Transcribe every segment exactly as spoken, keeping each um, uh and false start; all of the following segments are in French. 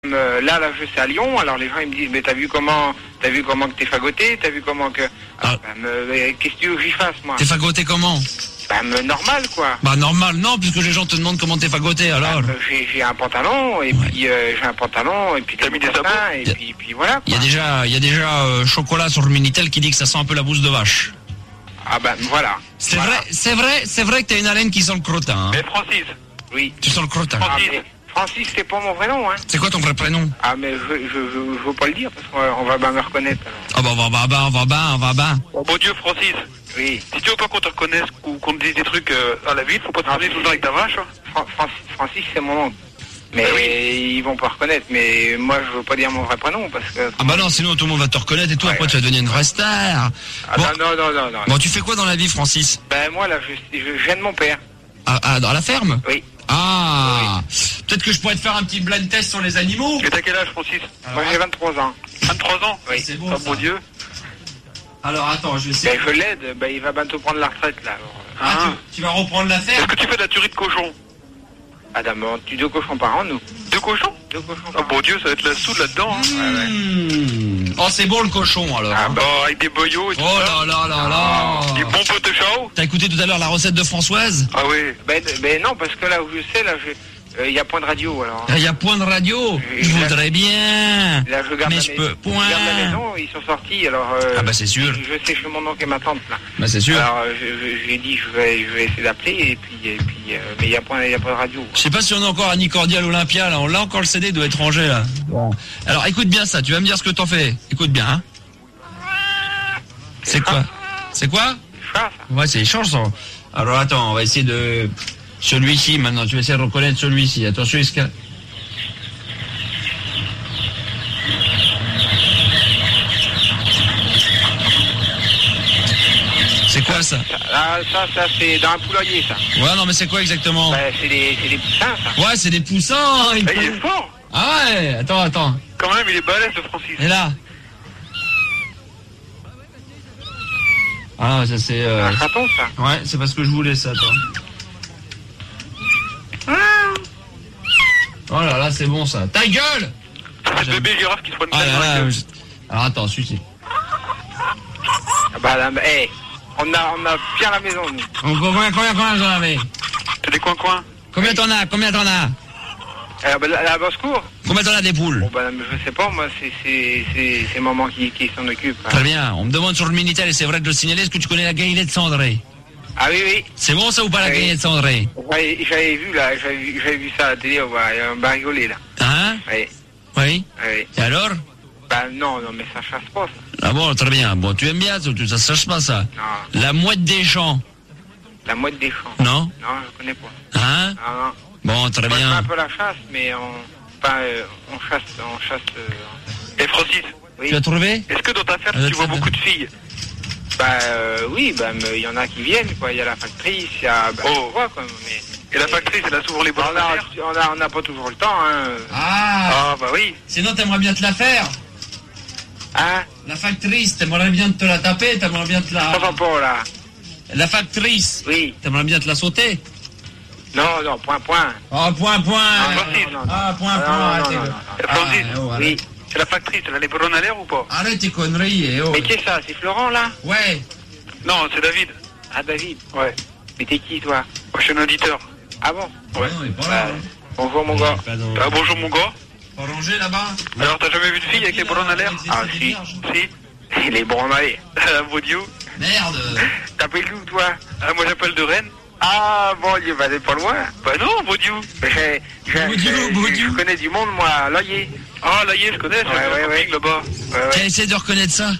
Euh, là, là, je suis à Lyon, alors les gens ils me disent, mais t'as vu comment, t'as vu comment que t'es fagoté, t'as vu comment que, ah, bah, me, qu'est-ce que tu veux que j'y fasse, moi? T'es fagoté comment? Bah, me, normal, quoi. Bah, normal, non, puisque les gens te demandent comment t'es fagoté, alors. Bah, j'ai, j'ai un pantalon, et ouais. puis, euh, j'ai un pantalon, et puis t'as mis des sabots, et a... puis, puis voilà, quoi. Il y a déjà, il y a déjà, euh, chocolat sur le Minitel qui dit que ça sent un peu la bouse de vache. Ah, bah, voilà. C'est voilà. vrai, c'est vrai, c'est vrai que t'as une haleine qui sent le crottin, hein. Mais Francis. Oui. Tu sens le crottin. Francis. Ah, mais... Francis, c'est pas mon vrai nom, hein. C'est quoi ton vrai prénom? Ah, mais je, je, je, je veux pas le dire, parce qu'on va bien me reconnaître. Ah, bah, on va bas, on va bas, on va bas. Oh, bon Dieu, Francis. Oui. Si tu veux pas qu'on te reconnaisse ou qu'on te dise des trucs euh, à la ville, faut pas te ramener tout le temps avec ta vache. Hein. Fra- Francis, Francis, c'est mon nom. Mais ben oui. Ils vont pas reconnaître, mais moi, je veux pas dire mon vrai prénom, parce que... Ah, bah non, sinon tout le monde va te reconnaître et toi, ouais, après, ouais. tu vas devenir une vraie star. Ah, bon. non, non, non, non, non. Bon, tu fais quoi dans la vie, Francis? Ben, moi, là, je, je, je viens de mon père. Ah, ah, dans la ferme? Oui. Ah, oui. Peut-être que je pourrais te faire un petit blind test sur les animaux. Et t'as quel âge, Francis? Alors, moi, j'ai vingt-trois ans. vingt-trois ans? Oui. C'est bon, oh, bon Dieu. Alors, attends, je vais essayer. Ben, je l'aide. Ben, il va bientôt prendre la retraite, là. Alors... Ah, ah. Tu, tu vas reprendre la ferme? Est-ce que tu fais de la tuerie de cochon? Ah, d'abord, tu deux cochons par an, nous. Deux cochons? Deux cochons par an. Oh, bon Dieu, ça va être la soude là-dedans, hein. Mmh. Ouais, ouais. Oh, c'est bon, le cochon, alors. Ah, bah, avec des boyaux et tout oh ça. Oh là là là là. Des bons potes de chao. T'as écouté tout à l'heure la recette de Françoise? Ah oui. Ben, ben non, parce que là où je sais, là, je... Il euh, y a point de radio, alors. Il y a point de radio. Je, je voudrais bien. Là, je garde mais la je maison. peux. Point. Je garde la maison, ils sont sortis, alors. Euh, ah bah c'est sûr. Je, je sais chez mon oncle et ma tante, là. Bah c'est sûr. Alors, je, je, j'ai dit, je vais, je vais essayer d'appeler, et puis, et puis, euh, mais il y a point, il y a pas de radio. Je sais pas si on a encore Annie Cordial Olympia, là. On l'a encore le C D, il doit être rangé, là. Bon. Alors, écoute bien ça. Tu vas me dire ce que t'en fais. Écoute bien, hein. C'est quoi? C'est quoi? Ça, ça. Ouais, c'est les chansons. Alors attends, on va essayer de. Celui-ci, maintenant, tu vas essayer de reconnaître celui-ci. Attention, est-ce que... C'est quoi, ça? Ah, ça, ça, c'est dans un poulailler, ça. Ouais, non, mais c'est quoi, exactement? Bah, c'est des, c'est des poussins, ça. Ouais, c'est des poussins. Il, il est fort. Ah ouais, attends, attends. Quand même, il est balèze, le Francis. Et là? Ah, ça, c'est... Euh... Un chaton, ça. Ouais, c'est parce que je voulais, ça, toi. Oh là là, c'est bon ça. Ta gueule! C'est le bébé girafe qui se prend une ah tête là dans la là, gueule. je... Alors attends, celui-ci. Ah bah là, hey, on a, on a bien la maison, nous. Combien, combien, combien j'en avais? T'as des coins-coins? Combien t'en as? Combien t'en as? Euh, bah, la, la basse-cour? Combien t'en as des poules? Bon bah je sais pas, moi c'est, c'est, c'est, c'est maman qui, qui s'en occupe. Hein. Très bien, on me demande sur le Minitel, et c'est vrai de le signaler, est-ce que tu connais la gallinette cendrée? Ah oui, oui. C'est bon ça ou pas, la oui. gallinette cendrée? Ouais, j'avais vu là, j'avais vu, j'avais vu ça à la télé, on va bah, rigoler là. Hein? Oui. Oui? Oui. Et alors? Bah non, non, mais ça chasse pas ça. Ah bon, très bien. Bon, tu aimes bien ça, ça se cherche pas ça? Non. La mouette des champs? La mouette des champs? Non? Non, je connais pas. Hein? Ah non. Bon, très Moi, bien. je fais un peu la chasse, mais on, enfin, euh, on chasse, on chasse. Euh... Et Francis? Oui. Tu as trouvé? Est-ce que dans ta ferme, ah, tu vois bien. beaucoup de filles? Bah euh, oui, bah il y en a qui viennent quoi. Il y a la factrice, il y a. Bah, oh. Quoi, quoi, mais. Et la factrice, elle a souvent les bonnes on a, on a, on a pas toujours le temps, hein. Ah! Ah bah oui. Sinon, t'aimerais bien te la faire? Hein? La factrice, t'aimerais bien te la taper, t'aimerais bien te la... Ça va pas là. La factrice? Oui. T'aimerais bien te la sauter? Non, non, point, point. Oh, point, point! Non, non, non, non. Ah, point, Non, point, non, arrêtez. non, non, non. Ah, Francis, eh, oh, Oui. arrête. C'est la factrice, elle a les ballons à l'air ou pas? Arrête tes conneries, eh, oh. Mais qu'est-ce que ça? C'est Florent là? Ouais. Non, c'est David. Ah David. Ouais. Mais t'es qui toi? Moi, je suis un auditeur. Ah bon? Ouais. Non, il est pas Bah, là. hein. bonjour mon gars. Pas dans- Ah bonjour mon gars. Pas rangé là-bas? Alors, t'as jamais vu de fille avec les ballons à l'air? Ah si. Si. Il est bon allez. Ah, bon Dieu. Merde. T'appelles d'où toi? Ah, moi, j'appelle de Rennes. Ah bon, il va aller pas loin. Bah non, bon Dieu. J'ai, j'ai, Bon Dieu, j'ai- bon je Dieu. connais du monde moi, là y est. Ah, là, y est, je connais, c'est Ouais, un ouais, camping ouais. là-bas. Ouais, ouais. Tiens, essaie de reconnaître ça.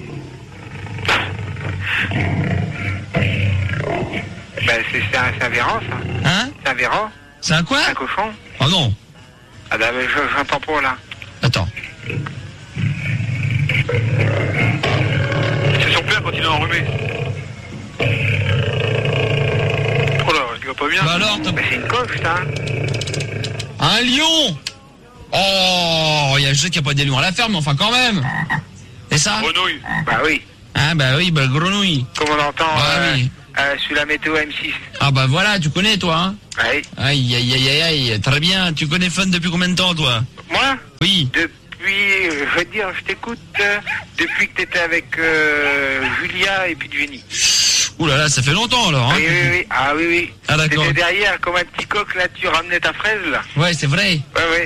Ben c'est, c'est un, c'est un véran ça. Hein? C'est un véran? C'est un quoi? Un cochon? Oh non. Ah ben je, j'entends pas là. Attends. C'est son père quand il est enrhumé. Oh là, il va pas bien. Bah alors, t'as... Ben c'est une coche ça. Un lion! Oh, il y a, je sais qu'il n'y a pas des lions à la ferme, mais enfin quand même. Et ça? Grenouille. Bah oui. Ah bah oui, bah grenouille. Comme on entend Ah euh, oui. euh, sur la météo M six. Ah bah voilà, tu connais toi, hein? Oui. Aïe, aïe, aïe, aïe, très bien. Tu connais Fun depuis combien de temps, toi? Moi? Oui. Depuis, euh, je veux dire, je t'écoute, euh, depuis que t'étais avec euh, Julia et puis Jenny. Ouh là là, ça fait longtemps alors, hein. Oui, oui, oui. Ah oui, oui. Ah d'accord. T'étais derrière, comme un petit coq, là, tu ramenais ta fraise, là. Ouais, c'est vrai. Ouais, ouais.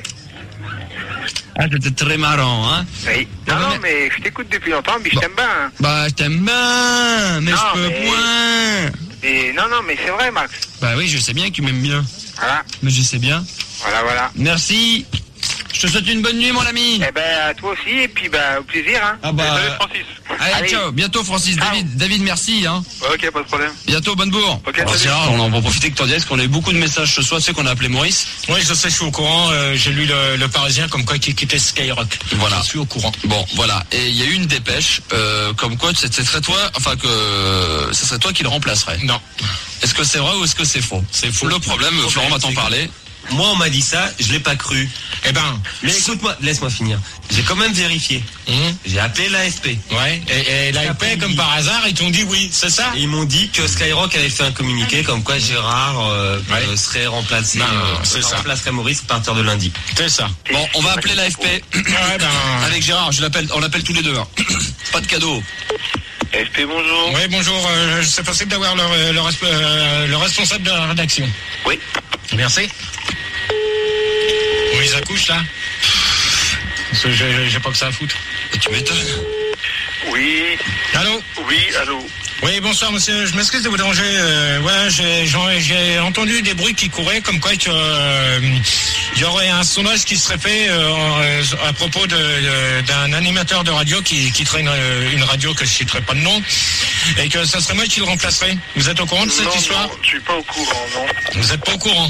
Ah, c'était très marrant, hein. Oui. Non, Ah, non, mais- mais je t'écoute depuis longtemps, mais je Bon. t'aime bien, hein. Bah, je t'aime bien, mais Non, je peux mais- point. Et non, non, mais c'est vrai, Max. Bah oui, je sais bien que tu m'aimes bien. Voilà, Mais je sais bien. voilà, voilà. Merci. Je te souhaite une bonne nuit, mon ami. Eh ben, à toi aussi, et puis, bah, au plaisir, hein. Ah bah. Salut Francis. Allez, Allez. ciao. Bientôt, Francis. Ciao. David, David, merci, hein. Ouais, ok, pas de problème. Bientôt, bonne bourre. Ok, Alors, salut. c'est rare, on en va profiter que tu en dises qu'on a eu beaucoup de messages ce soir, tu sais qu'on a appelé Maurice. Oui, je sais, je suis au courant. euh, j'ai lu le, le Parisien comme quoi qui quittait Skyrock. Voilà. Je suis au courant. Bon, voilà. Et il y a eu une dépêche, euh, comme quoi ce serait toi, enfin que ce serait toi qui le remplacerais. Non. Est-ce que c'est vrai ou est-ce que c'est faux? C'est faux. Le problème, Le Florent va problème, t'en c'est parler. Moi, on m'a dit ça, je l'ai pas cru. Eh ben. Mais écoute-moi, laisse-moi finir. J'ai quand même vérifié. hum, J'ai appelé l'A F P. ouais. Et, et l'A F P, comme par hasard, ils t'ont dit oui, c'est ça? Et ils m'ont dit que Skyrock avait fait un communiqué comme quoi Gérard euh, Ouais. euh, serait remplacé, Non, euh, c'est ça. remplacerait Maurice à partir de lundi. C'est ça. Bon, on va appeler l'A F P. Ouais, ben. Avec Gérard, je l'appelle, on l'appelle tous les deux. hein. Pas de cadeau. F P, bonjour. Oui, bonjour. Euh, c'est possible d'avoir le, le, resp- euh, le responsable de la rédaction. Oui. Merci. Où ils accouchent, là? Parce que j'ai, j'ai pas que ça à foutre. Tu m'étonnes. Oui, Allô? oui, allô. Oui, bonsoir monsieur, je m'excuse de vous déranger. Euh, ouais, j'ai, j'en- j'ai entendu des bruits qui couraient comme quoi que, euh, il y aurait un sondage qui serait fait euh, en- à propos de, de- d'un animateur de radio qui quitterait une, une radio que je citerai pas de nom et que ça serait moi qui le remplacerais. Vous êtes au courant de cette non, histoire? non, je suis pas au courant, non. Vous êtes pas au courant?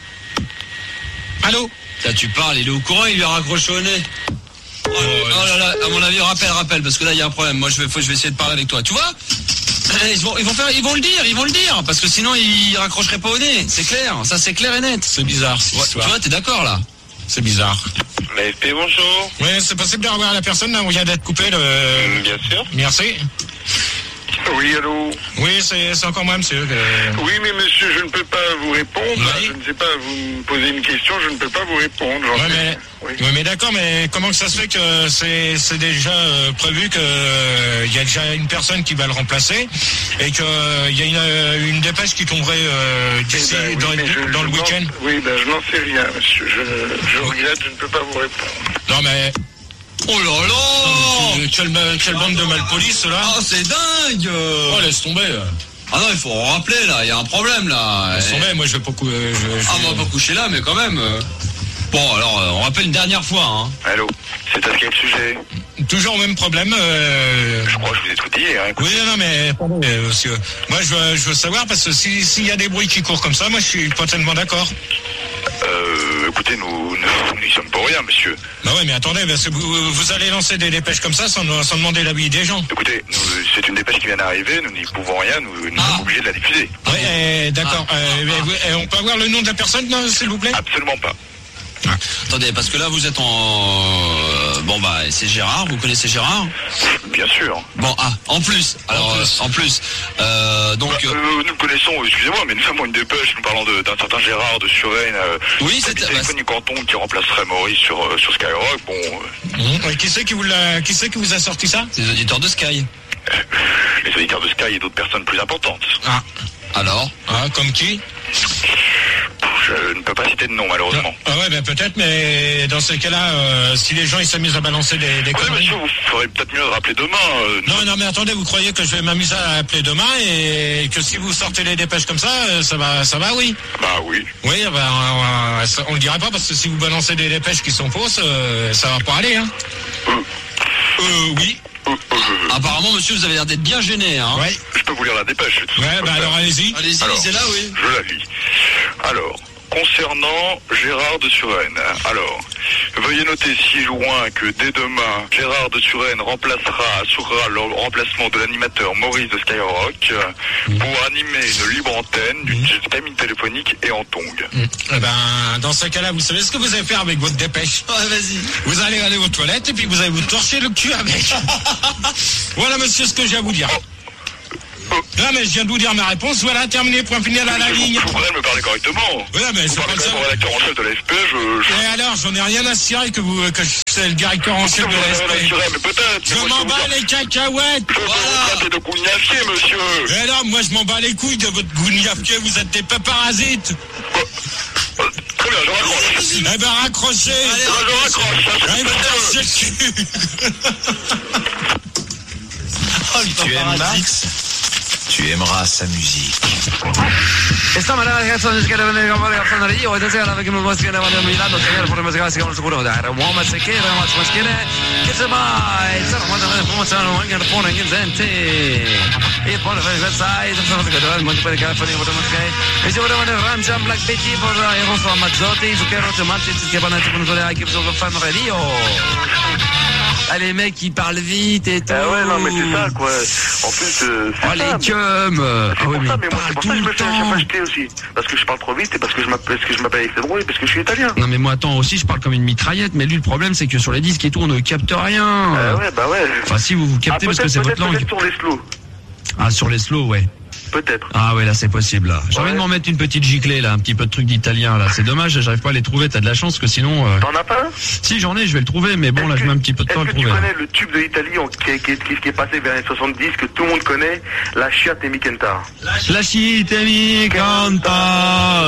Allô? Là, tu parles, il est au courant, il lui a raccroché au nez. Oh, oh là là, à mon avis, rappelle, rappelle, parce que là, il y a un problème. Moi, je vais, faut, je vais essayer de parler avec toi. Tu vois? Ils vont, ils vont faire, ils vont le dire, ils vont le dire, parce que sinon, ils raccrocheraient pas au nez. C'est clair, ça c'est clair et net. C'est bizarre cette Ouais, tu histoire. vois, t'es d'accord là? C'est bizarre. La F P, bonjour. Oui, c'est possible de revoir la personne là où il vient d'être coupé le... Hum, Bien sûr. Merci. Oui, allô. Oui, c'est, c'est encore moi monsieur. Euh, Oui, mais monsieur, je ne peux pas vous répondre. Oui. Je ne sais pas, vous me posez une question, je ne peux pas vous répondre. j'en Ouais sais- mais, Oui. ouais, mais d'accord, mais comment que ça se fait que c'est, c'est déjà euh, prévu que euh, y a déjà une personne qui va le remplacer et que euh, y a une, euh, une dépêche qui tomberait euh, d'ici Eh ben, oui, dans, mais je- dans je le n'en- week-end? Oui, ben je n'en sais rien, monsieur. Je, je regrette, je ne peux pas vous répondre. Non mais Oh là là! euh, quelle, quelle bande de malpolis ceux-là. Oh, c'est dingue! Oh laisse tomber. Ah non, il faut rappeler là, il y a un problème là. Laisse Et- tomber, moi je vais pas cou- euh, je- je- Ah, on va pas coucher là, mais quand même. euh. Bon, alors, euh, on rappelle une dernière fois, hein. Allô. C'est à quel sujet? Toujours le même problème. euh, Je crois que je vous ai tout dit. Hein. Oui, non, mais attendez, euh, monsieur. Moi, je veux, je veux savoir parce que si s'il y a des bruits qui courent comme ça, moi, je suis pas tellement d'accord. Euh, écoutez, nous, nous n'y sommes pour rien, monsieur. Bah ouais, mais attendez, parce que vous, vous allez lancer des dépêches comme ça sans, sans demander l'avis des gens. Écoutez, nous, c'est une dépêche qui vient d'arriver, nous n'y pouvons rien, nous, nous Ah. sommes obligés de la diffuser. Oui, eh, d'accord. Ah. Euh, eh, oui, eh, on peut avoir le nom de la personne, non, s'il vous plaît? Absolument pas. Attendez, parce que là, vous êtes en... euh, Bon, bah, c'est Gérard, vous connaissez Gérard? Bien sûr. Bon, ah, en plus. Alors, En euh, plus. en plus. Euh, donc... Bah, euh, euh, nous le connaissons, excusez-moi, mais nous avons une dépêche, nous parlons de- d'un certain Gérard de Suresnes, euh, Oui, c'est c'était- téléphone du canton qui remplacerait Maurice sur, euh, sur Skyrock. Bon, euh, Mhm. Et qui c'est qui vous l'a, qui c'est qui vous a sorti ça? c'est les auditeurs de Sky. les auditeurs de Sky et d'autres personnes plus importantes. Ah, Alors? ah, comme qui? Je ne peux pas citer de nom, malheureusement. Ah ouais, ben peut-être, mais dans ces cas-là, euh, si les gens ils s'amusent à balancer des, des Ouais, conneries. monsieur, vous ferez peut-être mieux de rappeler demain. euh, Non, non, mais attendez, vous croyez que je vais m'amuser à appeler demain et que si vous sortez les dépêches comme ça, euh, ça va, ça va, oui. Bah oui. Oui, ben, on, on, ça- on le dira pas parce que si vous balancez des dépêches qui sont fausses, euh, ça va pas aller, hein. Euh, oui. Euh, euh, euh, Apparemment, monsieur, vous avez l'air d'être bien gêné, hein? Ouais. je peux vous lire la dépêche. tout ce que Ouais, je peux bah faire. alors allez-y. Allez-y, Alors, lisez-la, oui. Je la lis. Alors, concernant Gérard de Suresnes, alors, veuillez noter ci-joint que dès demain, Gérard de Suresnes remplacera, assurera le remplacement de l'animateur Maurice de Skyrock euh, pour animer une libre antenne d'une cabine téléphonique et en tongs. Eh ben, dans ce cas-là, vous savez ce que vous allez faire avec votre dépêche? Ouais, vas-y. Vous allez aller aux toilettes et puis vous allez vous torcher le cul avec. Voilà, monsieur, ce que j'ai à vous dire. Euh, Non, mais je viens de vous dire ma réponse. Voilà, terminé, point final à la ligne. Vous pourrez me parler correctement. Oui, mais c'est Vous pas parlez ça. comme rédacteur en chef de la S P, je... je... Et alors, j'en ai rien à cirer que vous, que je suis le directeur en chef de Vous la S avez rien à P. tirer, mais peut-être. Je mais moi, m'en peux bats vous dire- les cacahuètes. Je peux vous traiter de gougnafier, monsieur. Et alors, moi, je m'en bats les couilles de votre gougnafier. Vous êtes des peu parasites. Euh, Très bien, je raccroche. Eh ben, raccrochez. Eh ben, je raccroche. Allez, me cassez le cul. Tu aimes Max, tu aimeras sa musique. E stiamo alla canzone che deve venire con la canzone io e stasera che mi vuoi scrivere a Milano se per musica si chiama sicuro da uomo se che era ma maschile che se mai sarà ma da promozione anche per pone in gente e poi per il site sono che da molto per che fare con e si vorrà vedere Ramjam Black Betty per il rosso Mazzotti su che rosso Mazzotti che vanno con le che sono fanno radio. Ah, les mecs qui parlent vite et tout. Ah ouais, non, mais c'est ça, quoi. En plus, euh, c'est Oh, ça. les mais- cums. C'est Ah pour oui, mais ça, ils mais moi, c'est parlent pour tout ça que je le me fais à chaque fois temps. jeter aussi. Parce que je parle trop vite et parce que je m'appelle, parce que je m'appelle Alexandro et parce que je suis italien. Non mais moi attends aussi je parle comme une mitraillette mais lui le problème c'est que sur les disques et tout on ne capte rien. Ah ouais, bah ouais. Enfin si vous vous Ah, captez parce que peut-être, c'est votre peut-être, langue. peut-être sur les slows. Ah sur les slow ouais. Peut-être. Ah ouais là c'est possible là. J'ai Ouais. envie de m'en mettre une petite giclée là, un petit peu de truc d'italien là. C'est dommage j'arrive pas à les trouver, t'as de la chance parce que sinon... Euh... T'en as pas un? Si j'en ai je vais le trouver mais bon là Est-ce je mets un que- petit peu de temps à Est-ce le que tu trouver. connais le tube de l'Italie en- qui, est- qui, est- qui, qui est passé vers les soixante-dix, que tout le monde connaît, la Chiat et Mikenta? Lasciatemi cantare.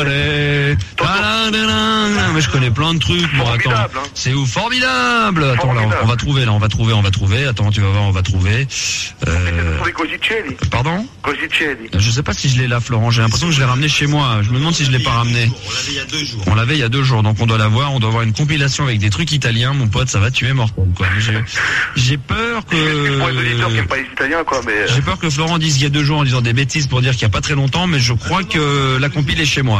Ta-da-da-da. Mais je connais plein de trucs moi attends. Formidable, hein. C'est où formidable. Attends là Formidable. on va trouver là on va trouver on va trouver. Attends tu vas voir on va trouver. Euh... Sur les Cosicelli. Pardon? Cosicelli. Je sais pas si je l'ai là, Florent. J'ai l'impression que je l'ai ramené chez moi. Je me demande si je l'ai pas ramené. On l'avait il y a deux jours. On l'avait il y a deux jours, donc on doit l'avoir. On doit avoir une compilation avec des trucs italiens. Mon pote, ça va tuer mortel, quoi. J'ai, j'ai peur que. Pour les auditeurs qui n'aiment pas les Italiens, quoi, mais... euh, J'ai peur que Florent dise il y a deux jours en disant des bêtises pour dire qu'il y a pas très longtemps, mais je crois que la compile est chez moi.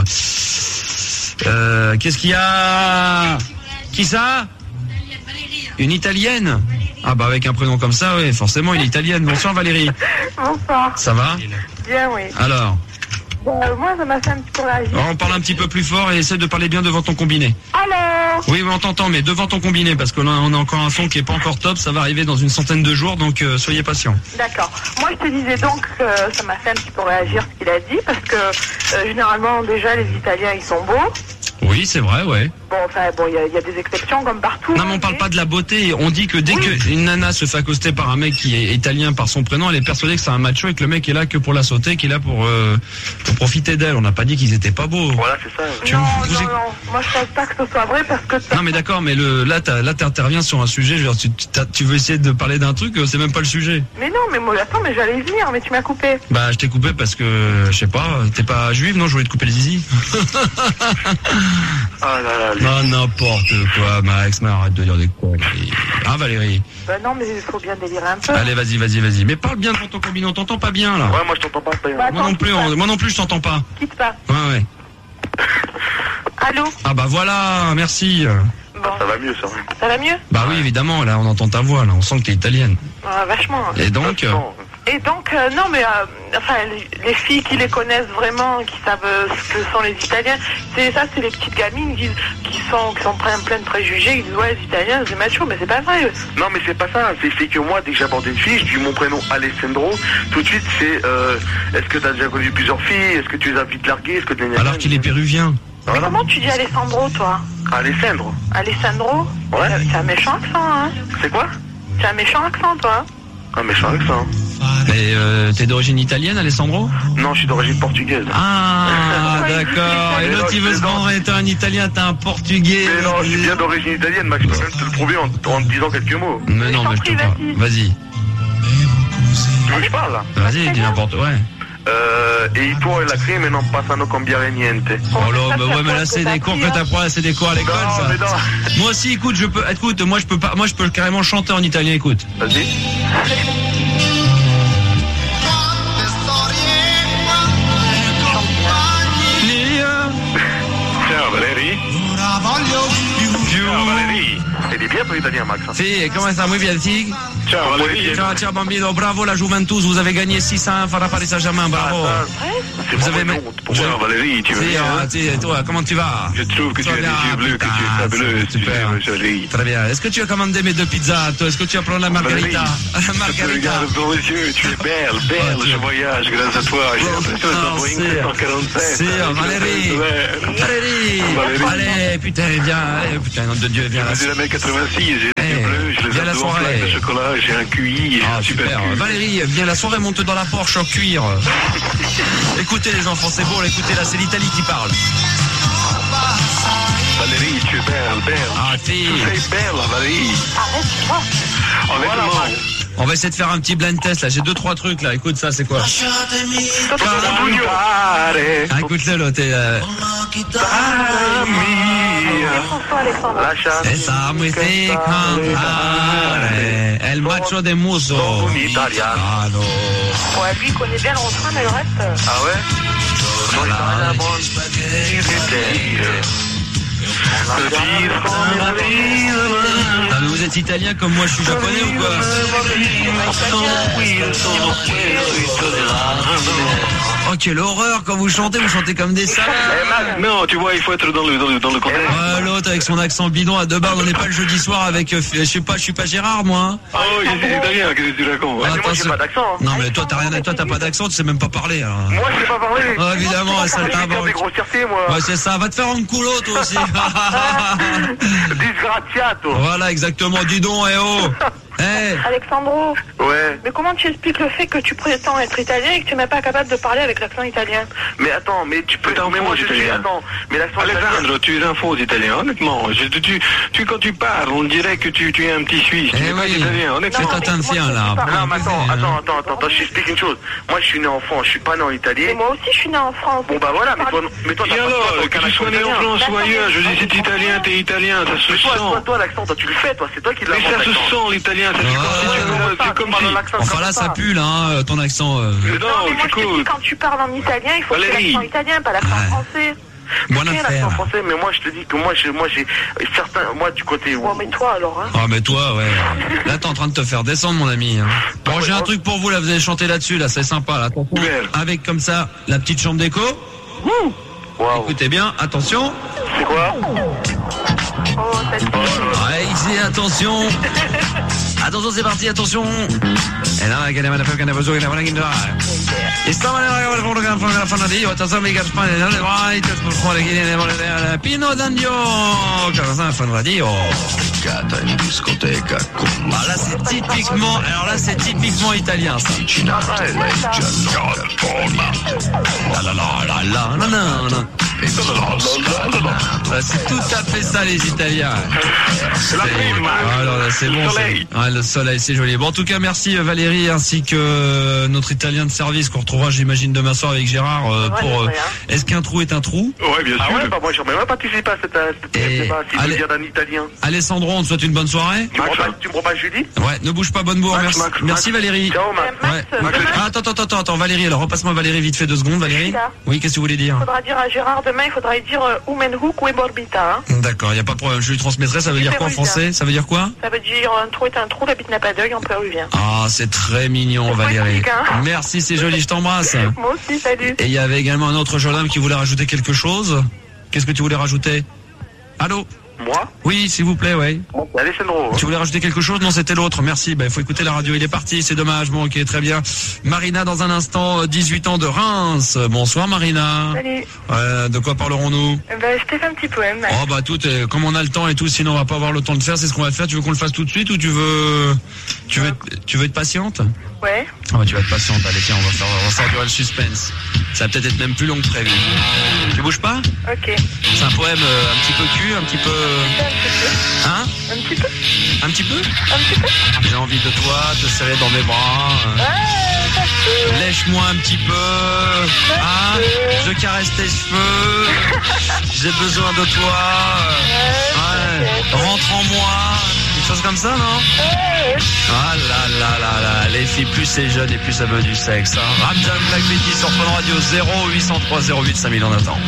Euh, qu'est-ce qu'il y a? Qui ça? Une italienne? Ah bah avec un prénom comme ça, oui, forcément une italienne. Bonsoir Valérie. Bonsoir. Ça va? Bien, oui. Alors, Euh, moi, ça m'a fait un petit peu réagir. on parle un petit peu plus fort et essaie de parler bien devant ton combiné. Alors, Oui, oui, on t'entend, mais devant ton combiné, parce que là, on a encore un son qui est pas encore top, ça va arriver dans une centaine de jours, donc euh, soyez patients. d'accord. Moi, je te disais donc que ça m'a fait un petit peu réagir ce qu'il a dit, parce que euh, généralement, déjà, les Italiens, ils sont beaux. Oui, c'est vrai, ouais. Bon, enfin, bon, il y, a- il y a des exceptions comme partout. Non, mais on parle pas de la beauté, on dit que dès qu'une nana se fait accoster par un mec qui est italien par son prénom, elle est persuadée que c'est un macho et que le mec est là que pour la sauter, qu'il est là pour, euh, pour profiter d'elle. On n'a pas dit qu'ils étaient pas beaux. Voilà, c'est ça. Tu- Non, vous non, éc- non. Moi, je pense pas que ce soit vrai, parce que... Non mais d'accord, mais le là t'as- là t'interviens sur un sujet, je veux dire, tu, t'as- tu veux essayer de parler d'un truc, euh, c'est même pas le sujet. Mais non, mais moi, attends, mais j'allais y venir, mais tu m'as coupé. Bah je t'ai coupé parce que je sais pas, t'es pas juive, non? Je voulais te couper le zizi. Ah là là, les- Non, n'importe quoi, Max, mais arrête de dire des conneries. Hein, Valérie? Ben non, mais il faut bien délirer un peu. Allez, vas-y, vas-y, vas-y. Mais parle bien devant ton combiné, on t'entend pas bien, là. Ouais, moi je t'entends pas, pas bien. Bah, Moi non plus, on- moi non plus, je t'entends pas. Quitte pas. Ouais, ouais. Allô? Ah bah voilà, merci. Bon, Ça va mieux, ça. ça va mieux? Bah oui, évidemment, là, on entend ta voix, là, on sent que t'es italienne. Ah, vachement. Et donc, euh, Non. Et donc, euh, non, mais euh, enfin, les, les filles qui les connaissent vraiment, qui savent euh, ce que sont les Italiens, c'est ça, c'est les petites gamines qui, qui sont qui sont plein, plein de préjugés, qui disent ouais, les Italiens, c'est macho, mais c'est pas vrai. Non, mais c'est pas ça. C'est c'est que moi, dès que j'aborde une fille, je dis mon prénom Alessandro. Tout de suite, c'est euh, est-ce que t'as déjà connu plusieurs filles? Est-ce que tu les as vite larguées? Est-ce que t'es alors qu'il est péruvien. Mais comment tu dis Alessandro, toi? Alessandro. Alessandro? Ouais. C'est- C'est un méchant accent, hein? C'est quoi? C'est un méchant accent, toi? Un méchant avec ça. Hein. Et euh, t'es d'origine italienne, Alessandro? Non, je suis d'origine portugaise. Ah, Ouais, d'accord. Et mais l'autre, non, il veut se mais non. vendre, t'es un italien, t'es un portugais. Mais non, je suis bien d'origine italienne, Max. Je peux même te le prouver en, en te disant quelques mots. Mais non, Je t'en mais je te prie, parle. Vas-y. Tu veux que je parle là? Vas-y, dis n'importe quoi. Ouais. Euh, et il tuoi lacrime non passano cambiare niente. Oh là, ça, mais c'est ouais, mais là, quoi c'est que des t'as cours pris, que hein t'as pris, c'est des cours à l'école, Non, ça. mais non. Moi aussi, écoute, je peux, écoute, moi, je peux pas, moi, je peux carrément chanter en italien, écoute. Vas-y. Ciao Valérie. Ciao Valérie. Il est bien ton italien, Max. hein. Si, comment ça, muy bien, si? Ciao Valérie. Ciao, ciao, bambino, bravo la Juventus, vous avez gagné six cents par Paris Saint-Germain, bravo. Ah, ça, c'est Vous vraiment avez une honte. Pour moi, Valérie, tu veux Si, bien, ah, hein? tu- toi, comment tu vas? Je trouve que tu Ça as des va bien, yeux bleus, que tu putain, es fabuleuse, tu super. sais, Valérie. Très bien. Est-ce que tu as commandé mes deux pizzas, toi? Est-ce que tu as pris la margarita? La Je te margarita. regarde dans les yeux, tu es belle, belle, Oh, tu- je voyage grâce à toi. J'ai l'impression d'être en Oh, Boeing c'est- sept cent quarante-sept. c'est, Valérie. Ouais. Valérie. Valérie. Allez, putain, viens. Allez, putain, nom de Dieu, viens là. Je suis la mec quatre-vingt-six, j'ai les Eh, yeux bleus, j'ai les viens la abdos en soirée. plaque de chocolat, j'ai un Q I, j'ai Ah, un super super. cul. Valérie, viens la soirée, monte dans la Porsche en cuir. Écoutez les enfants, c'est beau, écoutez là, c'est l'Italie qui parle. Valérie, tu es belle, belle. Ah, Tu fille. es belle, Valérie. Arrête, tu vois. Honnêtement. On va essayer de faire un petit blind test là, j'ai deux trois trucs là, écoute ça, c'est quoi? Ah, écoute-le là, t'es... Euh... François Alexandre. Esa muy cantare, el macho de muso. Ah non. Ouais, lui, il connaît bien le refrain, mais le reste... euh, Ah ouais? Ah, mais vous êtes italien comme moi, je suis japonais ou quoi? Oh, quelle horreur quand vous chantez, vous chantez comme des salades. Non, tu vois, il faut être dans le, dans le, dans le contexte. Ouais, l'autre avec son accent bidon à deux barres, on n'est pas le jeudi soir avec, euh, je sais pas, je suis pas Gérard moi. Hein. Oh, je suis italien, qu'est-ce que tu racontes? Ah, Ouais. attends, c'est- d'accent. hein. Non mais toi t'as rien, à- toi t'as pas d'accent, tu sais même pas parler. Alors. Moi, je sais pas parler. Ah, évidemment, ça t'a des grossièretés, moi. Ouais, c'est ça, va te faire un coulo toi aussi. Disgraziato. Voilà, exactement, dis donc, eh oh. Eh, Alexandro, Ouais. mais comment tu expliques le fait que tu prétends être italien et que tu n'es pas capable de parler avec l'accent italien? Mais attends, mais tu peux... Mais moi, je suis... Attends, mais l'accent Alexandre, tu es un faux italien, honnêtement. Je, tu, tu, quand tu parles, on dirait que tu, tu es un petit Suisse. Tu eh n'es pas oui, italien, honnêtement. c'est un tien là. Non, mais attends, attends, attends, attends, attends, je t'explique une chose. Moi, je suis né en France, je suis pas né en Italie. Mais moi aussi, je suis né en France. Bon, bah voilà, mais toi, mais toi, Et t'as pas alors, toi, que aucun tu sois né en accent France ou D'accord, ailleurs, je mais- dis si t'es italien, t'es italien, ça se Mais toi, toi, sent. toi, l'accent, toi, tu le fais, toi, c'est toi qui l'as Mais ça se sent l'italien, ça se Ouais. constitue, c'est comme si... Enfin là ça pue là, hein, ton accent. Euh... Mais Non, mais non, moi, c'est je te dis, cool. quand tu parles en italien, il faut que Valérie. l'accent italien, pas l'accent Ouais. français. Bonne Ok, affaire. l'accent français, mais moi, je te dis que moi, j'ai, moi, j'ai certains, moi, du côté où... Bon, mais toi, alors, hein. Ah mais toi ouais. Là t'es en train de te faire descendre mon ami. Hein. Bon j'ai un truc pour vous là, vous allez chanter là-dessus là, c'est sympa là. Attention. Avec comme ça la petite chambre d'écho. Waouh. Écoutez bien, attention. C'est quoi? Oh, ça te dit. Ouais, ici, attention. Attention, c'est parti, attention. E là, che ne va a fare che ne va su, che ne va a chiamare. E stava nella fotografia della fanatica, attenzione, mica Spagna, nelle vai, te sul cuore, chi ne vuole vedere. Pino D'Andio, che la fa radio. Cata in discoteca con Ah là, c'est typiquement, alors là, c'est typiquement italien, ça. La la la la la la la la. Bah, c'est tout à fait ça les Italiens. C'est- Ah, alors là, c'est bon. c'est- Ah, le soleil, c'est joli. Bon, en tout cas, merci euh, Valérie ainsi que euh, notre Italien de service qu'on retrouvera, j'imagine, demain soir avec Gérard euh, Ouais, pour. euh, ouais, hein. Est-ce qu'un trou est un trou? Ouais, bien sûr. Ah ouais, bah moi, j'aimerais même participer à cette, à cette Et- débat, s'il allez. veut dire d'un italien. Alessandro, on te souhaite une bonne soirée. Tu me remets- tu me remets jeudi? Ouais, ne bouge pas, bonne bourre. Max, Merci, Max, merci Max. Valérie. Ciao, Max. Euh, Ouais. Max, demain, Ah, attends, attends, attends, attends, Valérie, alors repasse-moi Valérie vite fait deux secondes, Valérie. Là. Oui, qu'est-ce que vous voulez dire? il faudra dire à Gérard demain, il faudra lui dire euh, Umenhook ou Eborbita. Hein. D'accord, il n'y a pas de problème, je lui transmettrai, ça veut dire quoi en français? Ça veut dire quoi? Ça veut dire un trou est un trou, la bite n'a pas d'œil, en péruvien. Ah, c'est très mignon, C'est Valérie. poétique, hein. Merci, c'est joli, je t'embrasse. Moi aussi, salut. Et il y avait également un autre jeune homme qui voulait rajouter quelque chose. Qu'est-ce que tu voulais rajouter? Allô? Moi? Oui, s'il vous plaît, ouais. Alessandro. Tu voulais rajouter quelque chose? Non, c'était l'autre. Merci. Ben, il faut écouter la radio. Il est parti. C'est dommage. Bon, ok, très bien. Marina, dans un instant, dix-huit ans de Reims. Bonsoir, Marina. Salut. Euh, de quoi parlerons-nous? Ben, je t'ai fait un petit poème. Oh, bah, tout, est- comme on a le temps et tout, sinon on va pas avoir le temps de faire, c'est ce qu'on va faire. Tu veux qu'on le fasse tout de suite ou tu veux, tu veux, tu veux être patiente? Ouais. Ah, bah, tu vas être patiente. Allez, tiens, on va faire, on va faire durer le suspense. Ça va peut-être être même plus long que prévu. Tu bouges pas? Ok. C'est un poème euh, un petit peu cul, un petit peu, hein? Un petit peu. Un petit peu? Un petit peu. J'ai envie de toi, te serrer dans mes bras. euh, Ouais, ça peut. Lèche-moi un petit peu, hein? Je caresse tes cheveux. J'ai besoin de toi. Ouais. Rentre en moi. Quelque chose comme ça, non? Ah là là là là. Les filles, plus c'est jeune et plus ça veut du sexe. Hein. Ramjan Black Betty sur Fun Radio zéro huit cent trois zéro huit cinq mille en attend.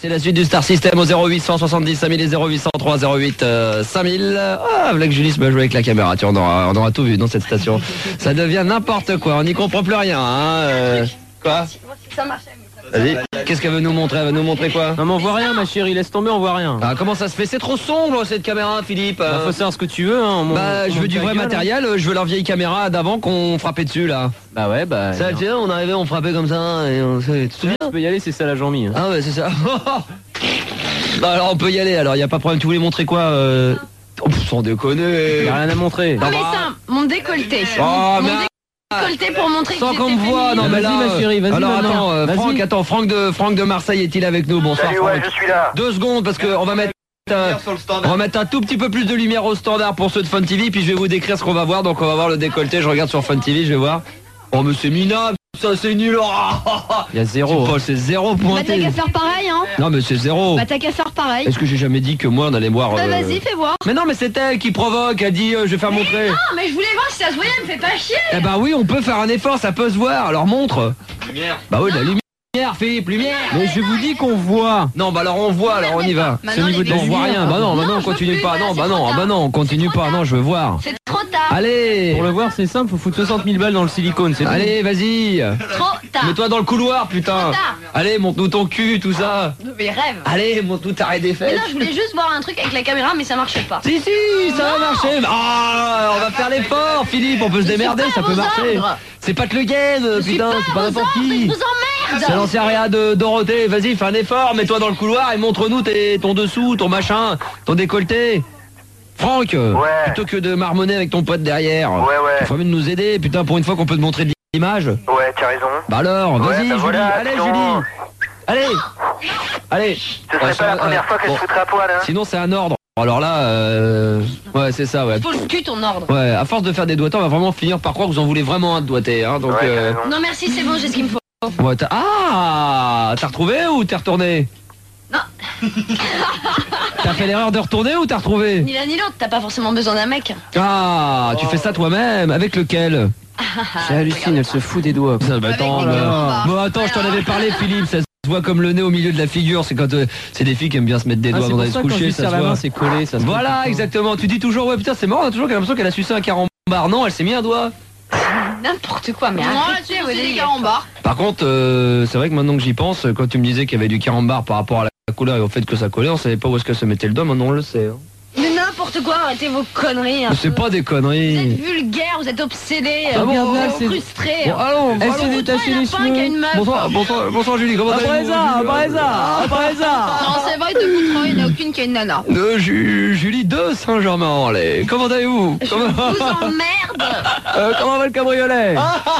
C'est la suite du Star System au zéro huit cent soixante-dix cinq mille et zéro huit cent trois zéro huit cinq mille. Ah, voilà que Julie se met à jouer avec la caméra. Tu on aura, on aura tout vu dans cette station. Ça devient n'importe quoi. On n'y comprend plus rien. Hein. Euh, quoi Ça marche. Vas-y. Qu'est-ce qu'elle veut nous montrer? Elle va nous montrer quoi? Non mais on voit rien ma chérie, laisse tomber, on voit rien. Ah, comment ça se fait? C'est trop sombre cette caméra, Philippe. Bah, faut savoir ce que tu veux hein. Bah on, je veux du vrai gueule, matériel, hein. Je veux leur vieille caméra d'avant qu'on frappait dessus là. Bah ouais bah. Ça tu sais, on arrivait, on frappait comme ça et on... Tu te souviens? Tu peux y aller, c'est ça la Jean-Mi. Hein. Ah ouais c'est ça. Bah alors on peut y aller, alors y a pas de problème. Tu voulais montrer quoi euh... oh, sans déconner. Y a rien à montrer. Non mais ça, mon décolleté. Oh mon mais décolleté pour montrer sans que qu'on me voit. Non mais là, vas-y ma chérie, vas-y. Alors maintenant. attends, euh, Vas-y. Franck, attends, Franck de Franck de Marseille est-il avec nous? Bonsoir. Salut, Franck. ouais, je suis là. Deux secondes parce que on va mettre un, on va mettre un tout petit peu plus de lumière au standard pour ceux de Fun T V, puis je vais vous décrire ce qu'on va voir. Donc on va voir le décolleté. Je regarde sur Fun T V, je vais voir. Oh mais c'est minable, ça c'est nul. Il y a zéro. Oh, c'est zéro Bah t'as pointé. qu'à faire pareil hein. Non mais c'est zéro. Bah t'as qu'à faire pareil. Est-ce que j'ai jamais dit que moi on allait voir Bah euh, vas-y, fais voir. Mais non mais c'est elle qui provoque, elle dit euh, je vais faire Mais montrer. non, mais je voulais voir si ça se voyait, me fais pas chier. Eh bah oui, on peut faire un effort, ça peut se voir. Alors montre. Lumière. Bah oui, de la lumière, Philippe, lumière. Mais je vous dis qu'on voit. Non, bah alors on voit, alors on y va. Maintenant, C'est au niveau les de la On voit lumière. rien. Bah non, bah Non, non, on je veux continue plus, pas. voilà, Non, c'est bah trop non, tard. bah non, on continue C'est trop pas. Non, tard. je veux voir. C'est trop tard. Allez. Pour le voir c'est simple, faut foutre soixante mille balles dans le silicone, c'est tout. Allez, vas-y. Trop tard. Mets-toi dans le couloir, putain. Trop tard. Allez, montre-nous ton cul, tout ça. Mais rêve. Allez, montre-nous ta raie des Mais fesses. non, je voulais juste voir un truc avec la caméra, mais ça marchait pas. Si, si, ça va marcher. Ah, on va faire l'effort, Philippe. On peut se Je suis démerder, pas ça à peut vos marcher. ordres. C'est pas que le gain, Je suis putain, pas c'est pas à vos n'importe ordres, qui. je vous emmerde. C'est l'ancien réa de Dorothée, vas-y, fais un effort, mets-toi dans le couloir et montre-nous tes- ton dessous, ton machin, ton décolleté. Franck, Ouais. plutôt que de marmonner avec ton pote derrière, Ouais, ouais. il faut mieux de nous aider, putain, pour une fois qu'on peut te montrer de l'image. Ouais, t'as raison. Bah alors, Ouais, vas-y, bah Julie, voilà, allez, sinon- Julie. Allez, allez. Ce serait pas la première fois qu'elle se foutrait à poil, hein. Sinon, c'est un ordre. Alors là, euh... ouais, c'est ça, ouais. Faut le cul ton ordre. Ouais, à force de faire des doigtés, on va vraiment finir par croire que vous en voulez vraiment un de doigté, hein, donc... Ouais, t'as euh... raison. Non merci, c'est bon, j'ai ce qu'il me faut. ouais, t'as- ah, t'as retrouvé ou t'es retourné? Non. T'as fait l'erreur de retourner ou t'as retrouvé? Ni l'un ni l'autre, t'as pas forcément besoin d'un mec. Ah, tu fais ça toi-même, avec lequel? J'hallucine, elle se fout des doigts. Ça, bah, attends, Avec des bah, carambars. bon, attends, je t'en avais parlé, Philippe, ça se voit comme le nez au milieu de la figure, c'est quand euh, c'est des filles qui aiment bien se mettre des Ah, doigts c'est avant pour d'aller se ça que quand je coucher, lui ça serre se la main, voit. c'est collé, ça se Voilà, trouve tout le temps. exactement, tu dis toujours, ouais, putain, c'est marrant, on a toujours l'impression qu'elle a sucé un carambar. Non, elle s'est mis un doigt. N'importe quoi, mais Non, arrêtez, là-dessus, vos c'est des délires. carambars. Par contre, euh, c'est vrai que maintenant que j'y pense, quand tu me disais qu'il y avait du carambar par rapport à la couleur et au fait que ça collait, on savait pas où est-ce que se mettait le doigt, maintenant on le sait. Hein. Mais n'importe quoi, arrêtez vos conneries. un Mais c'est peu. pas des Vous êtes conneries. vulgaire, vous êtes obsédé, Ah bon, vous elle êtes s'est- frustré. Bon, allons, Elle allons. s'est détachée les Pas un qui a une cheveux. meuf. Bonsoir, bonsoir, bonsoir Julie, comment Après allez-vous, ça, Julie après ça, après ça. Non, c'est vrai, de vous trois, il n'y en a aucune qui a une nana. De Ju- Julie de Saint-Germain-en-Laye. Comment allez-vous? Je Comment... vous emmerde. Euh, comment va le cabriolet?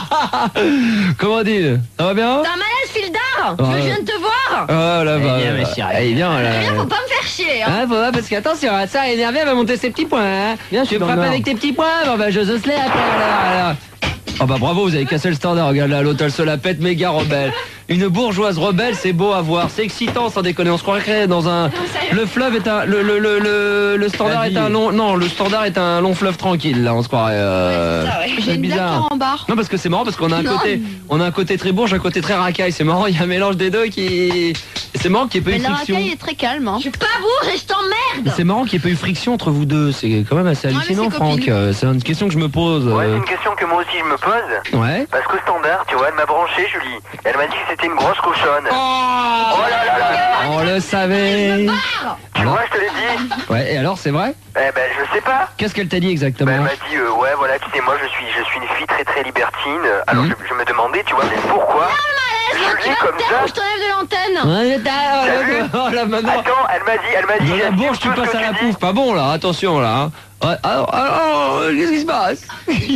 Comment dit? Ça va bien? T'as un malaise, Fildar. Ouais. Je viens de te voir. Ah là bah. Eh bien, ma chérie. Eh bien, là. Eh bien, faut pas me faire chier. Hein. Ah, faut pas, parce qu'attention, ça énervé, elle va monter ses petits points. Hein. Bien, je tu suis dans frappes le Nord. avec tes petits points, bon bah je osselet après alors, alors. Oh bah bravo, vous avez cassé le standard, regarde là, l'autre elle se la pète méga rebelle. Une bourgeoise rebelle, c'est beau à voir, c'est excitant sans déconner, on se croirait dans un... Le fleuve est un... Le, le, le, le, le standard La est vie. un long... Non, le standard est un long fleuve tranquille, là, on se croirait... Euh... J'ai c'est une blague bizarre. carambar. Non parce que c'est marrant parce qu'on a un Non. côté on a un côté très bourge, un côté très racaille, c'est marrant, il y a un mélange des deux qui... Et c'est marrant qu'il n'y ait pas Mais eu la friction. racaille est très calme. Hein. Je suis pas bourge et je t'emmerde. C'est marrant qu'il n'y ait pas eu friction entre vous deux, c'est quand même assez Ouais, mais hallucinant c'est Franck, copine. Euh, c'est une question que je me pose. Ouais, c'est euh. une question que moi aussi je me pose. Ouais. Parce qu'au standard, tu vois, elle m'a branché, Julie. Elle m'a dit que c'était une grosse cochonne. Oh là là là là. On le savait. Tu Alors vois, je te l'ai dit. Ouais, et alors c'est vrai? Eh ben, je sais pas. Qu'est-ce qu'elle t'a dit Ben, exactement? elle m'a dit, euh, ouais, voilà, tu sais, moi, je suis, je suis une fille très très libertine. Alors, Mhm. je, je me demandais, tu vois, mais pourquoi Julie, comme ça. Je t'enlève de l'antenne. Ouais, t'as- T'as vu oh là maintenant. Attends, elle m'a dit, elle m'a dit. De la j'assume bourge, tu tout ce passes que à la dis. pouffe, pas bon là, attention là. Hein. Ouais, alors, alors, euh, qu'est-ce qui se passe?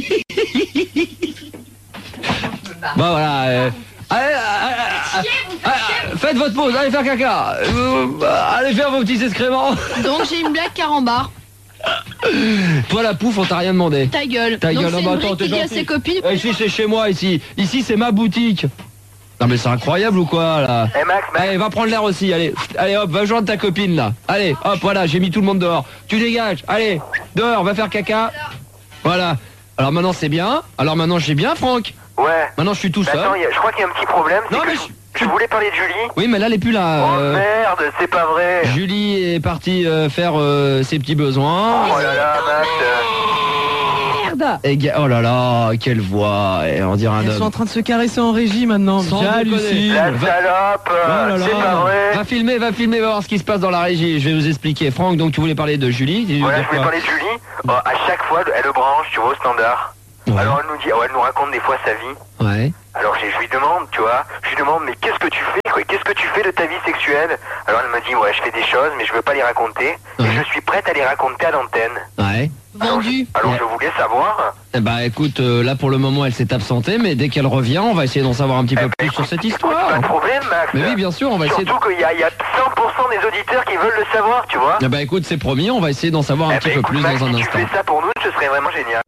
Bah voilà. euh, Allez, euh, euh, euh, faites votre pause, allez faire caca. Euh, bah, allez faire vos petits excréments. Donc j'ai une blague carambar. Toi la pouffe, on t'a rien demandé. Ta gueule. Ta Donc gueule, c'est non, bah, une attends, brique t'es qui dit à gentil. ses copines. Eh, Ici c'est chez moi, ici. Ici c'est ma boutique. Non mais c'est incroyable ou quoi là? Eh Max, Max. Allez, va prendre l'air aussi, allez. Allez hop, va joindre ta copine là. Allez, hop, voilà, j'ai mis tout le monde dehors. Tu dégages, allez, dehors, va faire caca. Voilà. Alors maintenant c'est bien. Alors maintenant j'ai bien Franck. Ouais. Maintenant je suis tout Mais seul. attends, y a- je crois qu'il y a un petit problème. c'est Non que mais je- je, Je voulais parler de Julie. Oui, mais là, elle est plus là. Oh euh, merde, c'est pas vrai. Julie est partie euh, faire euh, ses petits besoins. Oh là là, Max. Merde. Et ga- oh là là, quelle voix. Et on dirait un Ils sont en homme. train de se caresser en régie maintenant. Sans J'hallucine. déconner. La Va- salope, Oh là là. c'est pas vrai. Va filmer, va filmer, va voir ce qui se passe dans la régie. Je vais vous expliquer. Franck, donc tu voulais parler de Julie. Tu veux Voilà, dire je voulais quoi parler de Julie. Oh, à chaque fois, elle le branche, tu vois, au standard. Ouais. Alors elle nous dit, oh, elle nous raconte des fois sa vie. Ouais. Alors je, je lui demande, tu vois, je lui demande, mais qu'est-ce que tu fais, quoi? Qu'est-ce que tu fais de ta vie sexuelle? Alors elle me dit, ouais, je fais des choses, mais je veux pas les raconter. Ouais. Et je suis prête à les raconter à l'antenne. Ouais. Alors, je, alors Ouais. je voulais savoir. Eh bah écoute, euh, là pour le moment elle s'est absentée, mais dès qu'elle revient, on va essayer d'en savoir un petit peu plus sur cette histoire. Pas de problème, Max. Mais oui, bien sûr, on va essayer. Surtout qu'il y a, il y a cent pour cent des auditeurs qui veulent le savoir, tu vois. Eh bah écoute, c'est promis, on va essayer d'en savoir un Eh petit ben, peu écoute, plus Max, dans un si instant. tu fais ça pour nous, ce serait vraiment génial.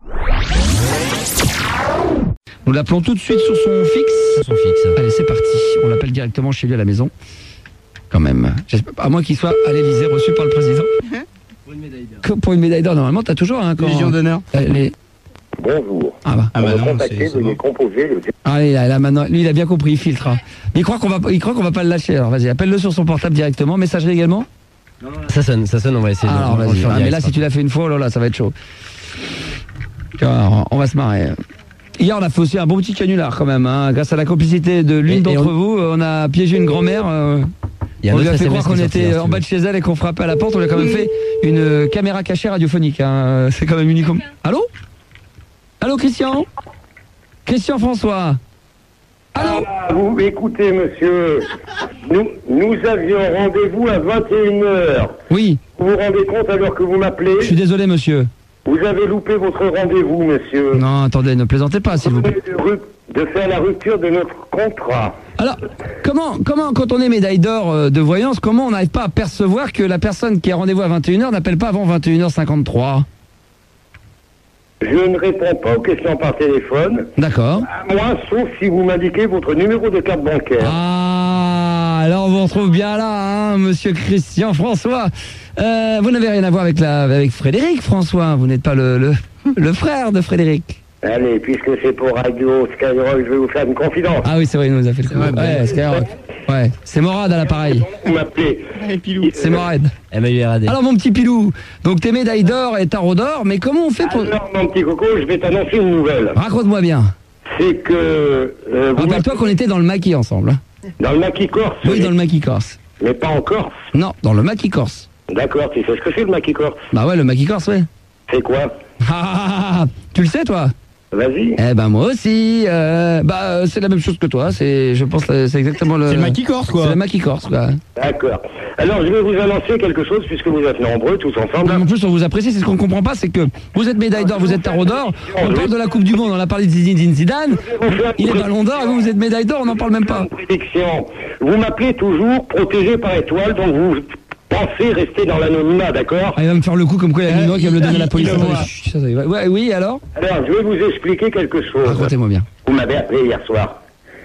Nous l'appelons tout de suite sur son fixe. Son fixe. Allez, c'est parti. On l'appelle directement chez lui à la maison. Quand même. J'espère- À moins qu'il soit à l'Elysée reçu par le président. Que pour une médaille d'or, normalement, t'as toujours un corps. Légion d'honneur. Les... Bonjour. Ah bah. Ah bah non, Contactez, c'est- c'est veuillez bon. composer le Allez, là, là, maintenant, lui, il a bien compris, il filtre. hein. Il croit qu'on va, il croit qu'on va pas le lâcher. Alors, vas-y, appelle-le sur son portable directement. Messagerie également. Ça sonne, ça sonne, on va essayer. de- Alors, on va le vas-y. faire Ah, mais direct, là, si hein. tu l'as fait une fois, oh là, là, ça va être chaud. Alors, on va se marrer. Hier, on a fait aussi un bon petit canular quand même. Hein. Grâce à la complicité de l'une Et- et d'entre on- vous, on a piégé une grand-mère. euh, Il y a un on lui a autre fait S M S croire qui qu'on est sorti, était hein, si en tu bas veux. de chez elle et qu'on frappait à la porte. On lui a quand même fait une euh, caméra cachée radiophonique. Hein. C'est quand même unique. Allô Allô, Christian Christian François Allô Ah, vous écoutez, monsieur, nous, nous avions rendez-vous à vingt et une heures. Oui. Vous vous rendez compte alors que vous m'appelez? Je suis désolé, monsieur. Vous avez loupé votre rendez-vous, monsieur. Non, attendez, ne plaisantez pas, s'il vous plaît. De, ru- de faire la rupture de notre contrat. Alors, comment, comment, quand on est médaille d'or euh, de voyance, comment on n'arrive pas à percevoir que la personne qui a rendez-vous à vingt et une heures n'appelle pas avant vingt et une heures cinquante-trois? Je ne réponds pas aux questions par téléphone. D'accord. À moi, sauf si vous m'indiquez votre numéro de carte bancaire. Ah, alors on vous retrouve bien là, hein, monsieur Christian François. Euh, vous n'avez rien à voir avec, la, avec Frédéric François, vous n'êtes pas le, le, le frère de Frédéric. Allez, puisque c'est pour Radio Skyrock, je vais vous faire une confidence. Ah oui, c'est vrai, il nous a fait le coup. vrai, ouais, bah, Skyrock. Ouais, c'est Morad à l'appareil. Vous m'appelez. C'est Morad. M A U R A D. Alors mon petit Pilou, donc t'es médaille d'or et tarot d'or, mais comment on fait pour... Alors, mon petit coco, je vais t'annoncer une nouvelle. Raconte-moi bien. C'est que... euh, vous Rappelle-toi qu'on était dans le maquis ensemble. hein. Dans le maquis corse. Oui, dans le maquis corse. Mais pas en Corse. Non, dans le maquis corse. D'accord, tu sais ce que c'est le maquis corse? Bah ouais, le maquis corse, ouais. C'est quoi? Ah, ah, ah, ah, tu le sais, toi? Vas-y. Eh ben moi aussi. Euh, bah euh, c'est la même chose que toi. C'est, je pense, que c'est exactement le. C'est le maquis corse, quoi. C'est le maquis corse, quoi. D'accord. Alors, je vais vous annoncer quelque chose, puisque vous êtes nombreux, tous ensemble. En plus, on vous apprécie. C'est ce qu'on comprend pas, c'est que vous êtes médaille d'or, vous êtes tarot d'or. On parle de la Coupe du Monde. On a parlé de Zinedine Zidane. Il est ballon d'or et vous, vous êtes médaille d'or. On n'en parle même pas. Prédiction. Vous m'appelez toujours protégé par étoile, donc vous pensez rester dans l'anonymat, d'accord? Ah, il va me faire le coup comme quoi il y a Nino qui va me le donner à la police. il le voit. Attendez, chut, ça, ça y va. Ouais, oui, alors Alors, je vais vous expliquer quelque chose. Racontez-moi bien. Vous m'avez appelé hier soir.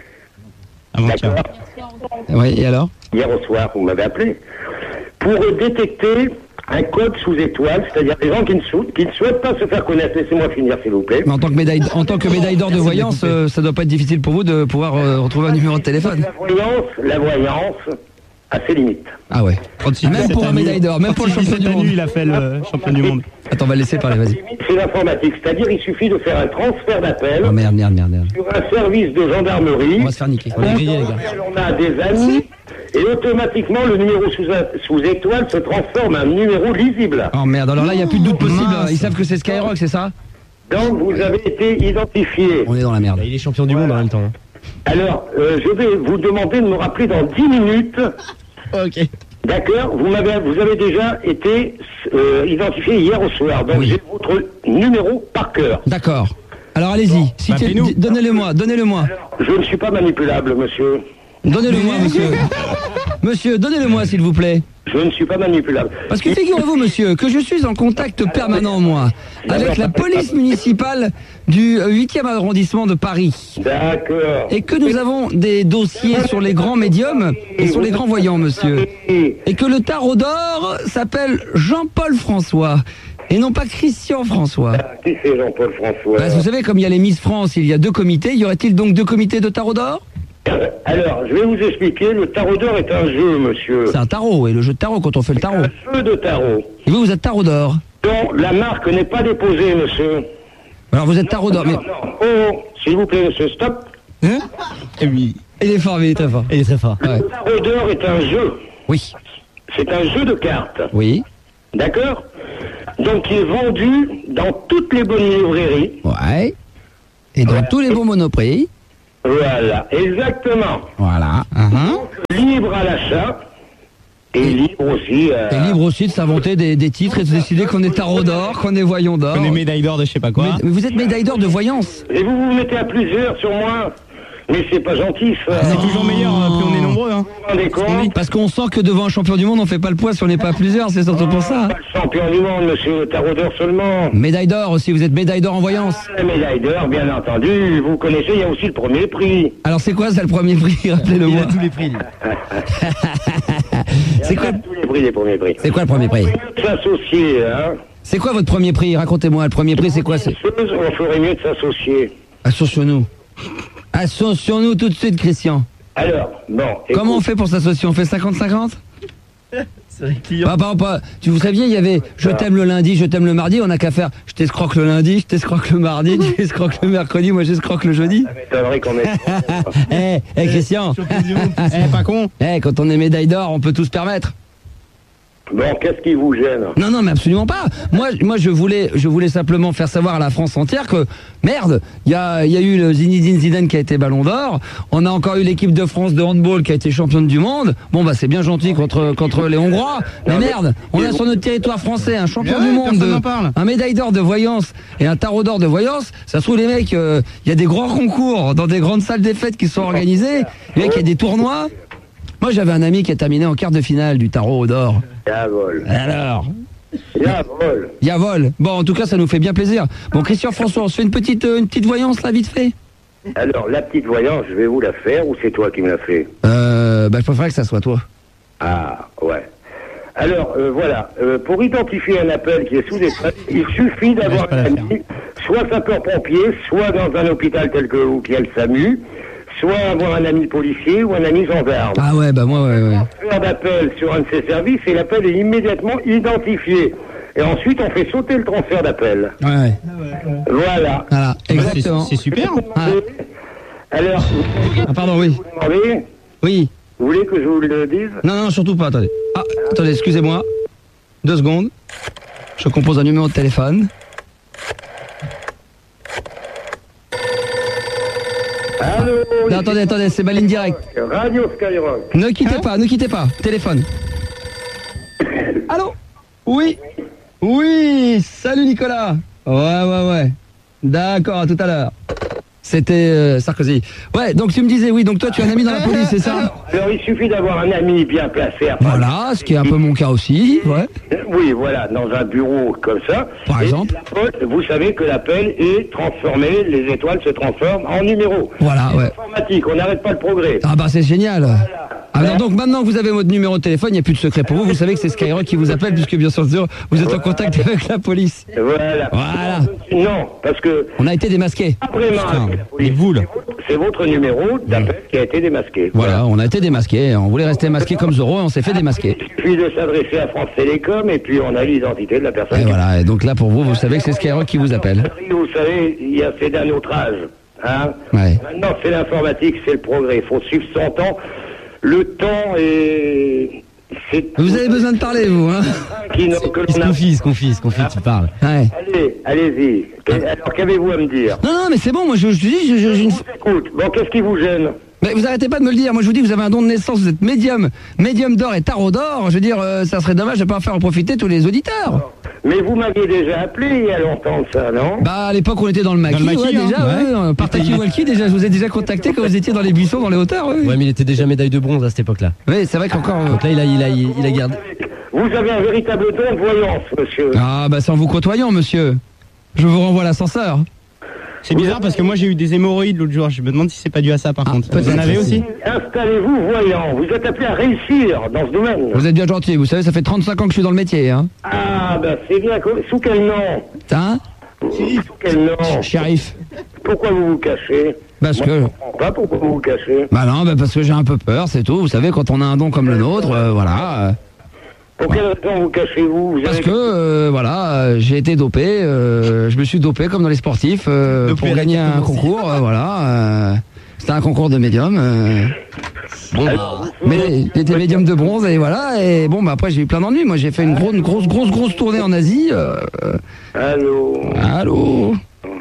D'accord. Oui, et alors Hier au soir, vous m'avez appelé. Pour détecter un code sous étoile, c'est-à-dire des gens qui ne, sou- qui ne souhaitent pas se faire connaître. Laissez-moi finir, s'il vous plaît. Mais en tant que médaille, en tant que médaille d'or de voyance, euh, ça doit pas être difficile pour vous de pouvoir euh, retrouver un numéro de téléphone. La voyance, la voyance a ses limites. Ah ouais. Même pour un médaille d'or, même pour le champion du monde. il a fait le champion du monde. Attends, on va le laisser parler, vas-y. C'est l'informatique, c'est-à-dire il suffit de faire un transfert d'appel Oh merde, merde, merde, merde. sur un service de gendarmerie. On va se faire niquer. On est grillés, les gars. On a des amis et automatiquement le numéro sous, sous étoile se transforme en numéro lisible. Oh merde, alors là, il n'y a plus de doute possible. Ils savent que c'est Skyrock, c'est ça? Donc vous avez été identifié. On est dans la merde. Il est champion du monde en même temps. Alors, euh, je vais vous demander de me rappeler dans dix minutes. Ok. D'accord, vous, m'avez, vous avez déjà été euh, identifié hier au soir, donc j'ai votre numéro par cœur. D'accord. Alors allez-y, si bah, tu- fais-nous. d- donnez-le-moi, donnez-le-moi. Je ne suis pas manipulable, monsieur. Donnez-le-moi, monsieur. Monsieur, donnez-le-moi, s'il vous plaît. Je ne suis pas manipulable. Parce que figurez-vous, monsieur, que je suis en contact permanent, moi, avec la police municipale du huitième arrondissement de Paris. D'accord. Et que nous avons des dossiers sur les grands médiums et sur les grands voyants, monsieur. Et que le tarot d'or s'appelle Jean-Paul François. Et non pas Christian François. Qui c'est Jean-Paul François? Bah, vous savez, comme il y a les Miss France, il y a deux comités. Y aurait-il donc deux comités de tarot d'or? Alors, je vais vous expliquer, le tarot d'or est un jeu, monsieur. C'est un tarot, et le jeu de tarot quand on fait le tarot. Un jeu de tarot. Et vous, vous êtes tarot d'or. Non, la marque n'est pas déposée, monsieur. Alors vous êtes tarot d'or, mais... Non, non. Oh, s'il vous plaît, monsieur, stop. Hein Et oui. Il est fort, mais il est très fort. Il est très fort. Ouais. Le tarot d'or est un jeu. Oui. C'est un jeu de cartes. Oui. D'accord? Donc, il est vendu dans toutes les bonnes librairies. Ouais. Et dans Voilà. tous les bons monoprix. Voilà, exactement. Voilà. Uh-huh. Libre à l'achat. Et libre aussi. euh, Et libre aussi de s'inventer des, des titres et de décider qu'on est tarot d'or, qu'on est voyant d'or. On est médaille d'or de je sais pas quoi. Mais, mais vous êtes médaille d'or de voyance. Et vous vous mettez à plusieurs sur moi. Mais c'est pas gentil, ça. C'est toujours meilleur, hein, plus on est nombreux. Hein. Vous vous rendez compte? Oui, parce qu'on sent que devant un champion du monde, on fait pas le poids si on n'est pas à plusieurs, c'est surtout pour ça. Pas le champion du monde, monsieur, le tarot d'or seulement. Médaille d'or aussi, vous êtes médaille d'or en voyance. La médaille d'or, bien entendu. Vous connaissez, il y a aussi le premier prix. Alors c'est quoi ça le premier prix? Rappelez-le moi. tous les prix. C'est quoi, Tous les prix, les premiers prix. c'est quoi le premier prix? De s'associer, hein. C'est quoi votre premier prix? Racontez-moi, le premier prix c'est quoi? C'est... Chose, on ferait mieux de s'associer. Associons-nous. Associons-nous tout de suite, Christian. Alors, bon. Comment on fait pour s'associer? On fait cinquante cinquante? C'est vrai, client. Bah, par exemple, tu vous saviez, il y avait je t'aime le lundi, je t'aime le mardi, on n'a qu'à faire je t'escroque le lundi, je t'escroque le mardi, tu escroques le mercredi, moi j'escroque le jeudi. Ça m'étonnerait qu'on ait... Eh, eh, Christian. Eh, pas con. Eh, quand on est médaille d'or, on peut tout se permettre. Bon, qu'est-ce qui vous gêne? Non, non, mais absolument pas. Moi, moi, je voulais, je voulais simplement faire savoir à la France entière que merde, il y a, il y a eu le Zinedine Zidane qui a été Ballon d'Or. On a encore eu l'équipe de France de handball qui a été championne du monde. Bon, bah, c'est bien gentil contre contre les Hongrois, mais merde, on a sur notre territoire français un champion Ouais, du monde, personne de, n'en parle. un médaille d'or de voyance et un tarot d'or de voyance. Ça se trouve les mecs, il euh, y a des grands concours dans des grandes salles des fêtes qui sont organisées. Les mecs, il y a des tournois. Moi, j'avais un ami qui a terminé en quart de finale du tarot d'or. Yavol. Alors, Yavol. Yavol. Bon, en tout cas, ça nous fait bien plaisir. Bon, Christian François, on se fait une petite, euh, une petite voyance là, vite fait. Alors, la petite voyance, je vais vous la faire ou c'est toi qui me la fais? Euh, bah, je préférerais que ça soit toi. Ah, ouais. Alors, euh, voilà. Euh, pour identifier un appel qui est sous détresse, il suffit d'avoir un ami, soit sapeur-pompier, soit dans un hôpital tel que vous, qui a le SAMU, soit avoir un ami policier ou un ami gendarme. Ah ouais, bah moi, ouais, ouais. Faire d'appel sur un de ces services et l'appel est immédiatement identifié. Et ensuite, on fait sauter le transfert d'appel. Ouais, ouais. Voilà. Voilà, exactement. C'est super. Ah. Alors, vous Ah, pardon, oui. demandez, Oui. vous voulez que je vous le dise? Non, non, surtout pas, attendez. Ah, attendez, excusez-moi. Deux secondes. Je compose un numéro de téléphone. Allô? Non, attendez, attendez, c'est ma ligne directe. Radio Skyrock. Ne quittez pas, ne quittez pas. Téléphone. Allô? Oui. Oui. Salut Nicolas. Ouais, ouais, ouais. D'accord, à tout à l'heure. C'était euh, Sarkozy. Ouais, donc tu me disais, oui, donc toi tu as un ami dans la police, c'est ça? Alors, il suffit d'avoir un ami bien placé à Paris. Voilà, ce qui est un peu mon cas aussi, ouais. Oui, voilà, dans un bureau comme ça. Par Et exemple. l'appel, vous savez que l'appel est transformé, les étoiles se transforment en numéros. Voilà, C'est ouais. informatique, on n'arrête pas le progrès. Ah bah c'est génial. Alors donc maintenant que vous avez votre numéro de téléphone, il n'y a plus de secret pour vous. Vous savez que c'est Skyrock qui vous appelle puisque bien sûr vous êtes en contact avec la police. Voilà. Voilà. Non, parce que On a été démasqués. pas vraiment avec la police. C'est votre numéro d'appel qui a été démasqué. Voilà, on a été démasqués. On voulait rester masqués comme Zorro et on s'est fait démasquer. Il suffit de s'adresser à France Télécom et puis on a l'identité de la personne. Et voilà, et donc là pour vous, vous savez que c'est Skyrock qui vous appelle. Vous savez, il y a fait d'un autre âge. Hein. Ouais. Maintenant, c'est l'informatique, c'est le progrès. Il faut suivre son temps. Le temps est... c'est- Vous avez besoin de parler, vous, hein? Qui n'ont que Il se l'on a- confie, il se confie, il se confie, tu parles. Ouais. Allez, allez-y. Que- Alors, qu'avez-vous à me dire? Non, non, mais c'est bon, moi je, je te dis, je- je- j'ai une... Écoute, bon, qu'est-ce qui vous gêne? Mais vous arrêtez pas de me le dire. Moi, je vous dis, vous avez un don de naissance, vous êtes médium, médium d'or et tarot d'or. Je veux dire, euh, ça serait dommage de pas en faire en profiter tous les auditeurs. Mais vous m'aviez déjà appelé il y a longtemps de ça, non? Bah, à l'époque, on était dans le maquis, Dans le maquis, ouais, hein, déjà, ouais. ouais, euh, par Taki-Walkie, déjà, je vous ai déjà contacté quand vous étiez dans les buissons, dans les hauteurs, ouais. Ouais, mais il était déjà médaille de bronze à cette époque-là. Oui, c'est vrai qu'encore. euh, Donc là, il a, il a, il a gardé. Vous avez un véritable don de voyance, monsieur. Ah, bah, c'est en vous côtoyant, monsieur. Je vous renvoie à l'ascenseur. C'est bizarre parce que moi j'ai eu des hémorroïdes l'autre jour. Je me demande si c'est pas dû à ça par contre. Vous en peut-être, avez aussi? Installez-vous voyant. Vous êtes appelé à réussir dans ce domaine. Vous êtes bien gentil, vous savez, ça fait trente-cinq ans que je suis dans le métier, hein. Ah, ben c'est bien. Sous quel nom? Hein? Sous quel nom? Shérif. Pourquoi vous vous cachez? Parce Moi, que... je comprends pas pourquoi vous vous cachez. Bah non, bah parce que j'ai un peu peur, c'est tout. Vous savez, quand on a un don comme le nôtre, euh, voilà... euh, Pour quelle raison vous cachez-vous vous Parce avez... que, euh, voilà, euh, j'ai été dopé, euh, je me suis dopé comme dans les sportifs euh, Dopé pour à la gagner un technologie. concours, euh, voilà. euh, C'était un concours de médium. euh, bon, mais j'étais médium de bronze et voilà. Et bon, bah après j'ai eu plein d'ennuis. Moi, j'ai fait une grosse, une grosse, grosse, grosse tournée en Asie. euh, Allô Allô.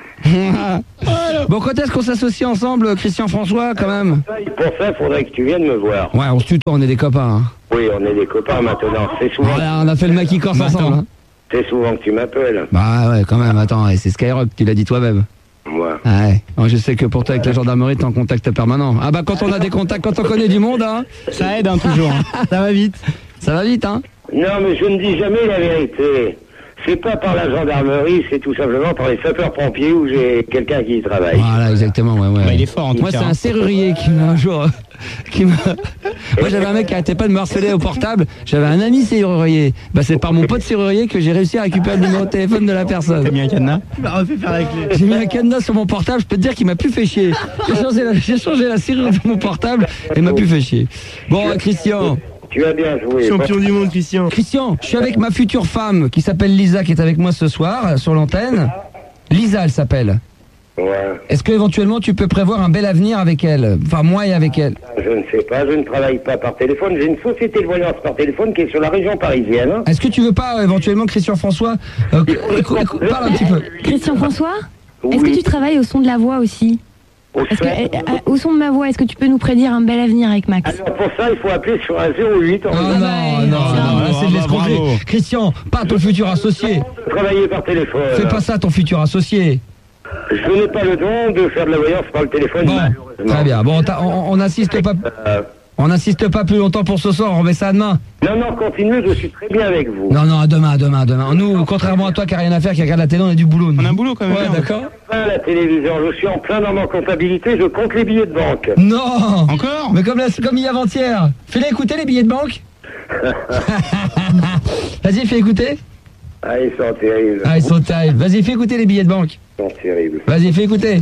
Bon, quand est-ce qu'on s'associe ensemble, Christian François, quand même? Pour ça, il faudrait que tu viennes me voir. Ouais, on se tutoie, on est des copains. hein. Oui, on est des copains maintenant. C'est souvent, Voilà, on a fait le maquis corse ensemble. hein. c'est souvent que tu m'appelles. Bah ouais, quand même. Attends, et c'est Skyrock, tu l'as dit toi-même. Moi. Ouais. Moi, je sais que pour toi, avec la gendarmerie, t'es en contact permanent. Ah bah quand on a des contacts, quand on connaît du monde, hein. Ça aide hein, toujours. hein. Ça va vite. Ça va vite, hein. Non, mais je ne dis jamais la vérité. C'est pas par la gendarmerie, c'est tout simplement par les sapeurs-pompiers où j'ai quelqu'un qui y travaille. Voilà, exactement, ouais, ouais. Bah, il est fort en tout Moi, cas. c'est hein. un serrurier qui m'a un jour... euh, qui m'a... Moi, j'avais un mec qui arrêtait pas de me harceler au portable. J'avais un ami serrurier. Bah, c'est par mon pote serrurier que j'ai réussi à récupérer le numéro de téléphone de la personne. T'as mis un cadenas? Tu m'as refait faire avec les... J'ai mis un cadenas sur mon portable, je peux te dire qu'il m'a plus fait chier. J'ai changé la, j'ai changé la serrure de mon portable et il m'a plus fait chier. Bon, euh, Christian... Tu as bien joué. Champion du monde, Christian. Christian, je suis avec ma future femme qui s'appelle Lisa, qui est avec moi ce soir euh, sur l'antenne. Lisa, elle s'appelle. Ouais. Est-ce que éventuellement tu peux prévoir un bel avenir avec elle? Enfin, moi et avec elle. Je ne sais pas, je ne travaille pas par téléphone. J'ai une société de voyance par téléphone qui est sur la région parisienne. hein. Est-ce que tu veux pas euh, éventuellement, Christian François, euh, écou- écou- parle un petit peu. Christian François, Oui. est-ce que tu travailles au son de la voix aussi? Au Est-ce que, fait. euh, euh, au son de ma voix, est-ce que tu peux nous prédire un bel avenir avec Max? Alors pour ça, il faut appeler sur un zéro huit. En Oh non, non, non, là c'est de l'escroquerie. bravo. Christian, pas ton futur associé. Travailler par téléphone. Fais pas ça ton futur associé. Je n'ai pas le don de faire de la voyance par le téléphone. Bon, malheureusement. très bien. Bon, t'as- on on n'insiste pas, Euh, on n'insiste pas plus longtemps pour ce soir. On remet ça à demain. non, non, continuez, je suis très bien avec vous. Non, non, à demain, à demain, à demain. Nous, contrairement à toi qui a rien à faire, qui regarde la télé, on a du boulot. nous. On a un boulot quand même. Ouais, merde. d'accord. Pas la télévision, je suis en plein dans ma comptabilité, je compte les billets de banque. Non. Encore? Mais comme, la, comme hier avant-hier. Fais-les écouter les billets de banque. Vas-y, fais écouter. Ah, ils sont terribles. Ah, ils sont terribles. Vas-y, fais écouter les billets de banque. Ils sont terribles. Vas-y, fais écouter.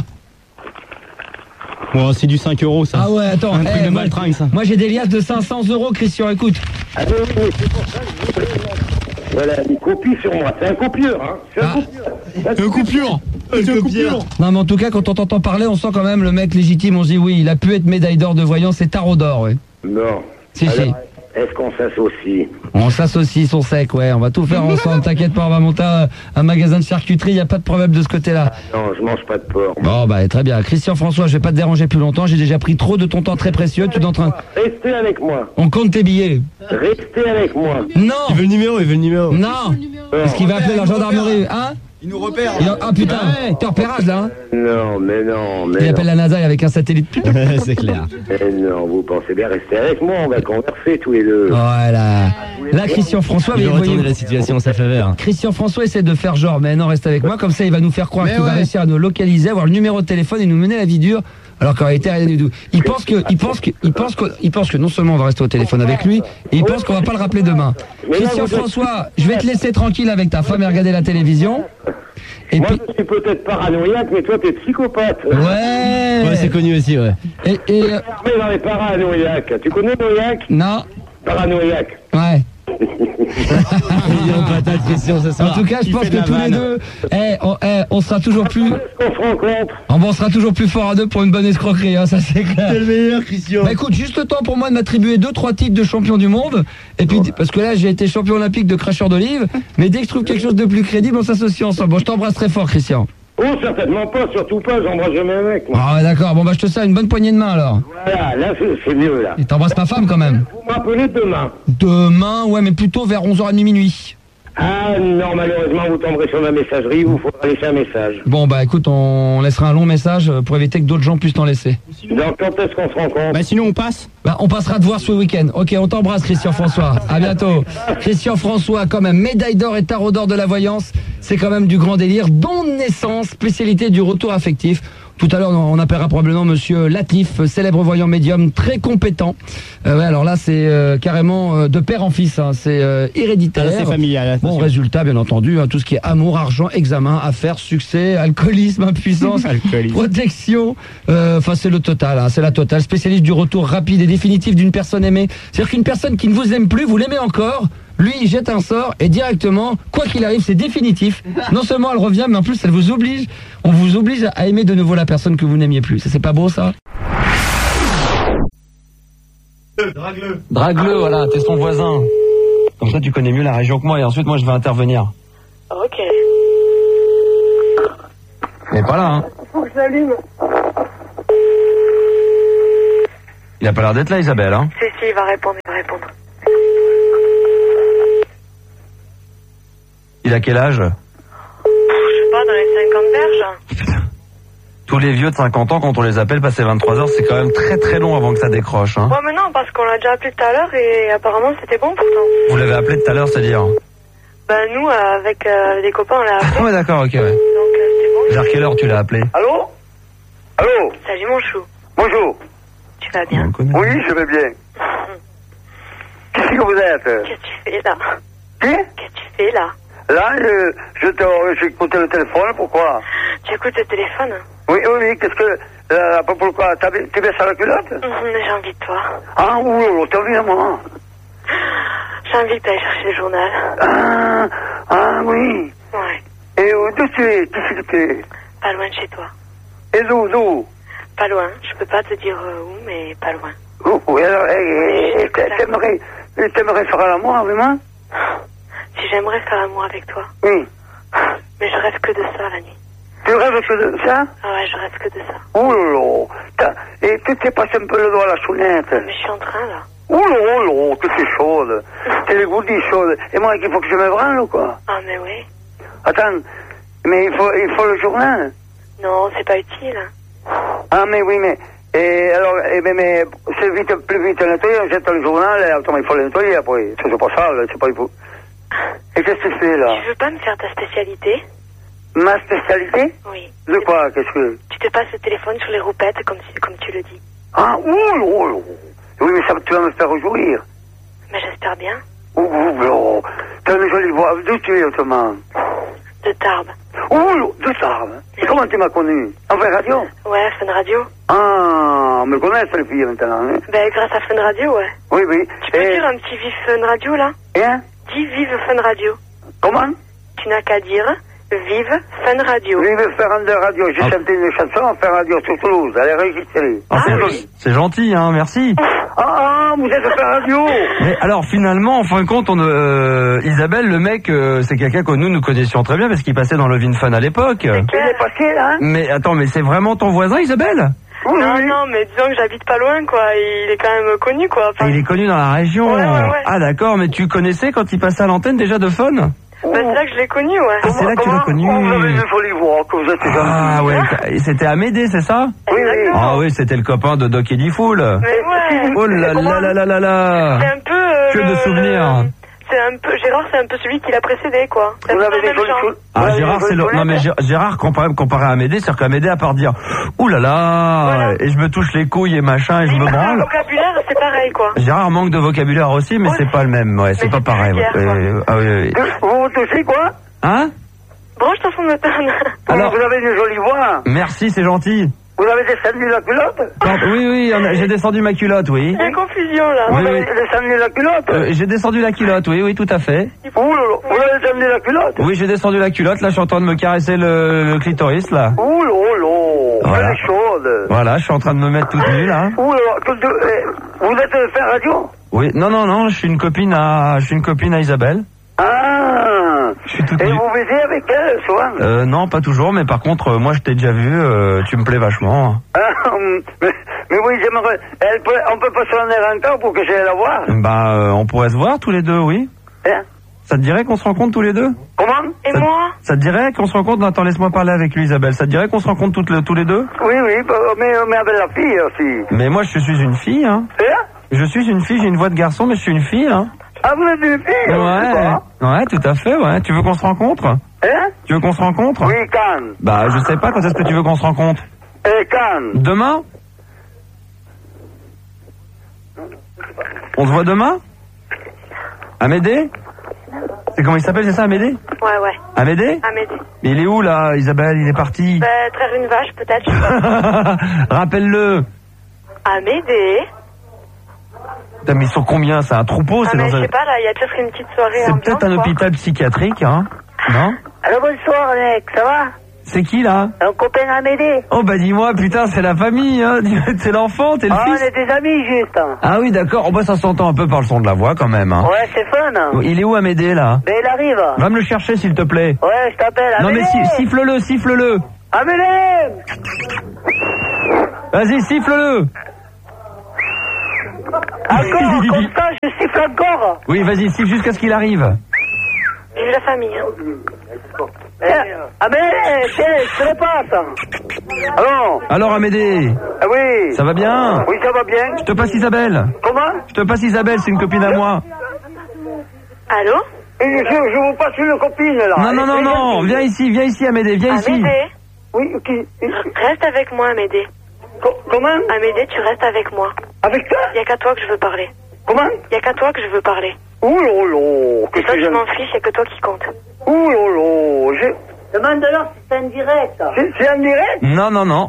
Bon, c'est du cinq euros ça. Ah ouais, attends. Un truc eh, de moi, baltringue ça. moi, j'ai des liasses de cinq cents euros, Christian, écoute. Ah oui, oui, c'est pour ça que je voulais... Voilà, il copie sur moi. C'est un copieur, hein. C'est un Ah. copieur. Un coupure. Un coupure. Non, mais en tout cas, quand on t'entend parler, on sent quand même le mec légitime. On se dit, oui, il a pu être médaille d'or de voyance, c'est tarot d'or, oui. Bon. Si, Alors, si. est-ce qu'on s'associe? On s'associe, son sec, ouais. On va tout faire ensemble. T'inquiète pas, on va monter un, un magasin de charcuterie. Il n'y a pas de problème de ce côté-là. Non, je mange pas de porc. Bon, bah, très bien. Christian François, je vais pas te déranger plus longtemps. J'ai déjà pris trop de ton temps très précieux. Tu es en train. Restez avec moi. On compte tes billets. Restez avec moi. Non. Il veut le numéro, il veut le numéro. Non. Est-ce qu'il va appeler la gendarmerie? Hein? Il nous repère. Il a- Ah putain, t'es en repérage là, hein? Non, mais non, mais Il non. appelle la NASA avec un satellite. C'est clair. Mais non, vous pensez bien rester avec moi, on va converser tous les deux. Voilà. Là, Christian François, Il mais veut voyez- retourner la situation en sa faveur. Christian François essaie de faire genre, mais non, reste avec moi, comme ça il va nous faire croire Mais qu'il va ouais. réussir à nous localiser, avoir le numéro de téléphone et nous mener la vie dure, alors qu'en réalité rien du tout. Il pense que, il pense que, il pense que, il pense que non seulement on va rester au téléphone avec lui, et il pense qu'on va pas le rappeler demain. Christian François, je vais te laisser tranquille avec ta femme et regarder la télévision. Et moi, puis, je suis peut-être paranoïaque, mais toi, t'es psychopathe. ouais. Ouais, c'est connu aussi, ouais. Et, et euh, Armé dans les paranoïaques. Tu connais Noyac? non, Paranoïaque. ouais. Il est en patate, Christian, ce soir. En tout cas, je Il pense fait de que la tous les vanne. deux, eh, on, eh, on sera toujours plus, Est-ce qu'on se rencontre? on sera toujours plus fort à deux pour une bonne escroquerie, hein, ça c'est clair. C'est le meilleur, Christian. Bah écoute, juste le temps pour moi de m'attribuer deux trois titres de champion du monde. Et puis parce que là j'ai été champion olympique de cracheur d'olive. Mais dès que je trouve quelque chose de plus crédible, on s'associe ensemble. Bon, je t'embrasse très fort, Christian. Oh, certainement pas, surtout pas, j'embrasse jamais un mec. moi. Ah ouais, d'accord. Bon bah je te sers une bonne poignée de main alors. Voilà, là, c'est- c'est mieux, là. Et t'embrasses ma femme quand même. Vous m'appelez demain. Demain, ouais, mais plutôt vers onze heures trente minuit. Ah non, malheureusement, vous tomberez sur ma messagerie, il vous faudra laisser un message. Bon bah écoute, on laissera un long message pour éviter que d'autres gens puissent t'en laisser. Donc, quand est-ce qu'on se rencontre? Bah sinon on passe. Bah, on passera te voir ce week-end. Ok, on t'embrasse, Christian François. À bientôt. Christian François, quand même, médaille d'or et tarot d'or de la voyance. C'est quand même du grand délire. Don de naissance, spécialité du retour affectif. En Tout à l'heure, on appellera probablement Monsieur Latif, célèbre voyant médium, très compétent. Euh, ouais, alors là, c'est euh, carrément euh, de père en fils, hein, c'est euh, héréditaire. Ah, c'est familial. Là, bon, résultat, bien entendu, hein, tout ce qui est amour, argent, examen, affaires, succès, alcoolisme, impuissance, alcoolisme. protection. Enfin, euh, c'est le total, hein, c'est la totale. Spécialiste du retour rapide et définitif d'une personne aimée. C'est-à-dire qu'une personne qui ne vous aime plus, vous l'aimez encore. Lui, il jette un sort et directement, quoi qu'il arrive, c'est définitif. Non seulement elle revient, mais en plus, elle vous oblige. On vous oblige à aimer de nouveau la personne que vous n'aimiez plus. C'est pas beau, ça? Drague-le. Drague-le, voilà, t'es son voisin. Comme ça, tu connais mieux la région que moi et ensuite, moi, je vais intervenir. Ok. Mais pas là, hein. Faut que j'allume. Il a pas l'air d'être là, Isabelle, hein. Si, si, il va répondre, il va répondre. Il a quel âge? Je sais pas, dans les cinquante berges. Tous les vieux de cinquante ans, quand on les appelle passer vingt-trois heures, c'est quand même très très long avant que ça décroche, hein. Ouais, mais non, parce qu'on l'a déjà appelé tout à l'heure et apparemment c'était bon pourtant. Vous l'avez appelé tout à l'heure, c'est-à-dire? Bah nous, euh, avec euh, des copains, on l'a appelé. Ah ouais, d'accord, ok, ouais. Donc euh, c'est bon. Vers quelle heure tu l'as appelé? Allô? Allô? Salut mon chou. Bonjour. Tu vas bien? Oui, je vais bien. Qu'est-ce que vous êtes? Qu'est-ce que tu fais là? Qui? Qu'est-ce que tu fais là? Là, je, je te, j'ai écouté le téléphone, pourquoi? Tu écoutes le téléphone? Oui, oui, oui, qu'est-ce que, euh, pourquoi? T'as, tu baisses à la culotte? Mmh, j'ai envie de toi. Ah, oui, t'as envie de moi? J'ai envie que t'ailles chercher le journal. Ah, ah, oui. Ouais. Et où, d'où tu es? Qui c'est que tu es? Pas loin de chez toi. Et d'où, d'où? Pas loin. Je peux pas te dire euh, où, mais pas loin. Où, oui, alors, et, et, t'aimerais, t'aimerais faire l'amour avec moi? Si j'aimerais faire l'amour avec toi. Oui. Mais je rêve que de ça la nuit. Tu rêves que de ça? Ah ouais, je rêve que de ça. Oh là là. Et tu t'es passé un peu le doigt à la chounette. Mais je suis en train là. Oh là oh là, tu fais chaude. T'es les goudis chaudes. Et moi, il faut que je me branle ou quoi? Ah mais oui. Attends, mais il faut, il faut le journal? Non, c'est pas utile. Ah mais oui, mais... Et alors, et mais, mais c'est vite, plus vite à nettoyer, on jette le journal et autrement il faut le nettoyer après. C'est pas sale, c'est pas il faut... Et qu'est-ce que tu fais là? Tu veux pas me faire ta spécialité? Ma spécialité? Oui. De quoi? Qu'est-ce que... Tu te passes le téléphone sur les roupettes comme, tu- comme tu le dis. Ah, ouh, ouh, ouh. Oui, mais ça, tu vas me faire jouir. Mais j'espère bien. Ouh, ouh, ouh. T'as une jolie voix. D'où tu es, autrement? De Tarbes. Ouh, de Tarbes. Et comment tu m'as connu? En Fun Radio? Ouais, Fun Radio. Ah, on me connaît, les filles, maintenant. Hein? Ben grâce à Fun Radio, ouais. Oui, oui. Tu peux Et... dire un petit vive Fun Radio là? Hein? Dis vive Fun Radio. Comment? Tu n'as qu'à dire vive Fun Radio. Vive Fun Radio. J'ai Ah. chanté une chanson en Fun Radio sur Toulouse. Elle est enregistrée. Ah, c'est, oui. c'est gentil, hein, merci. Ah, ah, vous êtes Fun Radio. Mais alors finalement, en fin de compte, on, euh, Isabelle, le mec, euh, c'est quelqu'un que nous nous connaissions très bien parce qu'il passait dans le Vin Fun à l'époque. Il est passé, là? Mais attends, mais c'est vraiment ton voisin, Isabelle? Oui, Non, oui. non, mais disons que j'habite pas loin, quoi. Il est quand même connu, quoi. Enfin, Et il est connu dans la région. Ouais, ouais, ouais. Ah d'accord, mais tu connaissais quand il passait à l'antenne déjà de Fun? bah, c'est là que je l'ai connu, ouais. Ah, c'est là que tu l'as connu. Oh, vous avez une jolie voix, que vous êtes gentil. Ah ouais, et c'était Amédée, c'est ça? Oui, oui. Exactement. Ah oui, c'était le copain de Doc Eddie Fool. Mais ouais. Oh là là là là là là. C'est un peu... euh, Que de le- souvenirs. C'est un peu... Gérard, c'est un peu celui qui l'a précédé, quoi. C'est un Vous peu avez le des même jolies genre. choses. Ah Gérard, c'est le... non mais Gé- Gérard comparé, comparé à Amédée, c'est-à-dire qu'Amédée à part dire ouh là là Voilà. et je me touche les couilles et machin et je Il me parle un branle. vocabulaire, c'est pareil, quoi. Gérard manque de vocabulaire aussi, mais Ouais. c'est pas le même, ouais, c'est Mais pas c'est pareil. vulgaire, ouais. quoi. Euh, ah oui, oui, oui. Vous vous touchez quoi? Hein? Branche ton fond de tonne. Alors- Vous avez une jolie voix. Merci, c'est gentil. Vous avez descendu la culotte? Non, oui, oui, on a- j'ai descendu ma culotte, oui. Il y a une confusion, là. Oui, Vous avez oui. descendu la culotte? Euh, j'ai descendu la culotte, oui, oui, tout à fait. Ouh là là, vous avez descendu la culotte? Oui, j'ai descendu la culotte, là, je suis en train de me caresser le, le clitoris, là. Ouh là là, Voilà. elle est chaude. Voilà, je suis en train de me mettre toute nue, là. Ouh là là, que de- eh, vous êtes Fun Radio? Oui, non, non, non, je suis une copine à, je suis une copine à Isabelle. Ah. Je suis toute Et nue. vous baisez avec elle, souvent? Euh, non, pas toujours, mais par contre, euh, moi, je t'ai déjà vu, euh, tu me plais vachement. Ah, hum, mais, mais oui, j'aimerais... Elle peut, on peut pas se rendre encore pour que j'aille la voir? Bah, euh, on pourrait se voir tous les deux, oui. Hein? Ça te dirait qu'on se rencontre tous les deux? Comment? Et Ça- moi? Ça te dirait qu'on se rencontre? Attends, laisse-moi parler avec lui, Isabelle. Ça te dirait qu'on se rencontre toutes les- tous les deux? Oui, oui, bah, mais, mais avec la fille aussi. Mais moi, je suis une fille, hein. Hein? Je suis une fille, j'ai une voix de garçon, mais je suis une fille, hein. Ah, vous êtes une fille? je sais Ouais, pas. ouais, tout à fait, ouais. Tu veux qu'on se rencontre? Hein? Tu veux qu'on se rencontre? Oui, quand? Bah, je sais pas, quand est-ce que tu veux qu'on se rencontre? Et quand? Demain? On se voit demain? Amédée? C'est comment il s'appelle, c'est ça, Amédée? Ouais, ouais. Amédée? Amédée. Mais il est où, là, Isabelle? Il est parti. Bah, traire une vache, peut-être, je sais pas. Rappelle-le. Amédée. Putain, mais ils sont combien? C'est un troupeau? Ah, c'est mais dans je un... sais pas, là, il y a peut-être une petite soirée C'est ambiante, peut-être un quoi. hôpital psychiatrique, hein? Non? Alors bonsoir mec, ça va? C'est qui, là? Un copain Amédée. Oh, bah dis-moi, putain, c'est la famille, hein? C'est l'enfant, t'es le Ah, on fils? est des amis juste. Hein. Ah oui, d'accord. Oh, bah ça s'entend un peu par le son de la voix, quand même, hein. Ouais, c'est fun. Hein. Il est où, Amédée, là? Mais il arrive. Va me le chercher, s'il te plaît. Ouais, je t'appelle. Non, Amédée. mais si- siffle-le, siffle-le. Amédée. Vas-y, siffle-le. Encore, comme ça, je siffle encore. Oui, vas-y, siffle jusqu'à ce qu'il arrive. Vive la famille, hein. Eh, Amédée, tiens, je te le passe. Alors? Alors, Amédée? Ah oui. Ça va bien? Oui, ça va bien. Je te passe Isabelle. Comment? Je te passe Isabelle, c'est une copine à moi. Allô? Je, je vous passe une copine, là. Non, non, non, non, viens ici, viens ici, Amédée, viens ici. Amédée. Oui, qui? Reste avec moi, Amédée. Comment? Amédée, tu restes avec moi. Avec toi? Y a qu'à toi que je veux parler. Comment? Y a qu'à toi que je veux parler. Ouh là là. Et toi, tu m'en fiches, y a que toi qui compte. Ouh là là. Je... Demande alors si c'est en direct. C'est, c'est en direct? Non, non, non.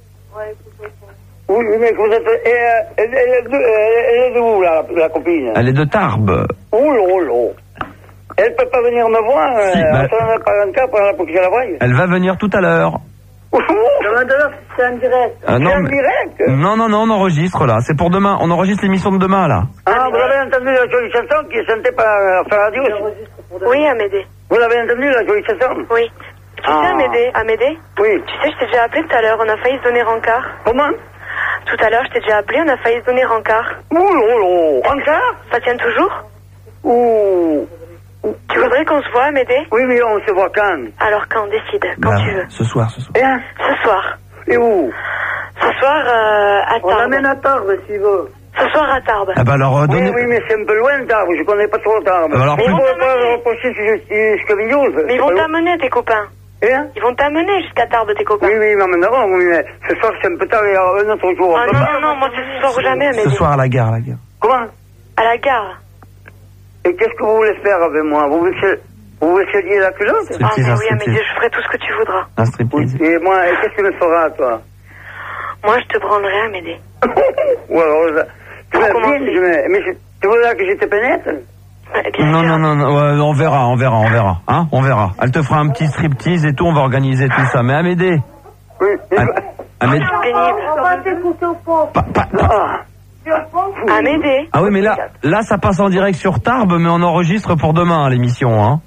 Oui, mais vous êtes... Et, euh, elle, elle, est de, elle est de où, la, la copine? Elle est de Tarbes. Ouh là là. Elle peut pas venir me voir? Si, euh, bah- ça n'en a pas un cas pour, pour que je la voie. Elle va venir tout à l'heure. Demande alors si c'est en direct. Ah, non, c'est en mais- direct? Non, non, non, on enregistre là. C'est pour demain. On enregistre l'émission de demain là. Ah, vous avez entendu la jolie chanson qui est chantée par euh, par radio? Oui, Amédée. Vous l'avez entendu la jolie chanson? Oui. Tu Ah. sais, Amédée, Amédée? Oui. Tu sais, je t'ai déjà appelé tout à l'heure, on a failli se donner rencard. Comment? Tout à l'heure, je t'ai déjà appelé, on a failli se donner rencard. Ouh là là. Encore? Ça tient toujours? Ouh. Tu voudrais qu'on se voit, Amédée? Oui, mais on se voit quand? Alors quand, décide, quand Là, tu veux. Ce soir, ce soir. Et hein? Ce soir. Et où? Ce soir, euh, à On Tarbes. l'amène à Tarbes, s'il veut. Ce soir à Tarbes. Ah bah alors, euh, Oui, donnez... oui, mais c'est un peu loin, Tarbes. Je connais pas trop Tarbes. Ah, alors, mais plus- il faut pas reprocher jusqu'à Villouse. Mais ils vont t'amener, tes copains. Et hein? Ils vont t'amener jusqu'à Tarbes, tes copains. Oui, oui, mais maintenant, oui, mais ce soir, c'est un peu tard, il y a un autre jour. Ah, non, non, non, moi c'est ce soir ou jamais, Ce Amédée. soir à la gare, à la gare. Comment? À la gare. Et qu'est-ce que vous voulez faire avec moi? Vous voulez, vous voulez se lier la culotte? C'est Ah, petit, mais un oui, Amédée, striptease. je ferai tout ce que tu voudras. Un striptease. Et moi, et qu'est-ce que tu me feras, toi? Moi, je te branlerai, Amédée. Ou alors, je- tu Pour vas commencer. bien, je me- mais je- tu voudras que je te pénètre? Ouais, bien Non, sûr. non, non, non, ouais, on verra, on verra, on verra. Hein, on verra. Elle te fera un petit striptease et tout, on va organiser tout ça. Mais Amédée. Oui. Am- Amédée. C'est pénible. On va t'écouter au fond. Pa- pa- pa- Amédée. Ah oui, mais là, là, ça passe en direct sur Tarbes, mais on enregistre pour demain l'émission, hein.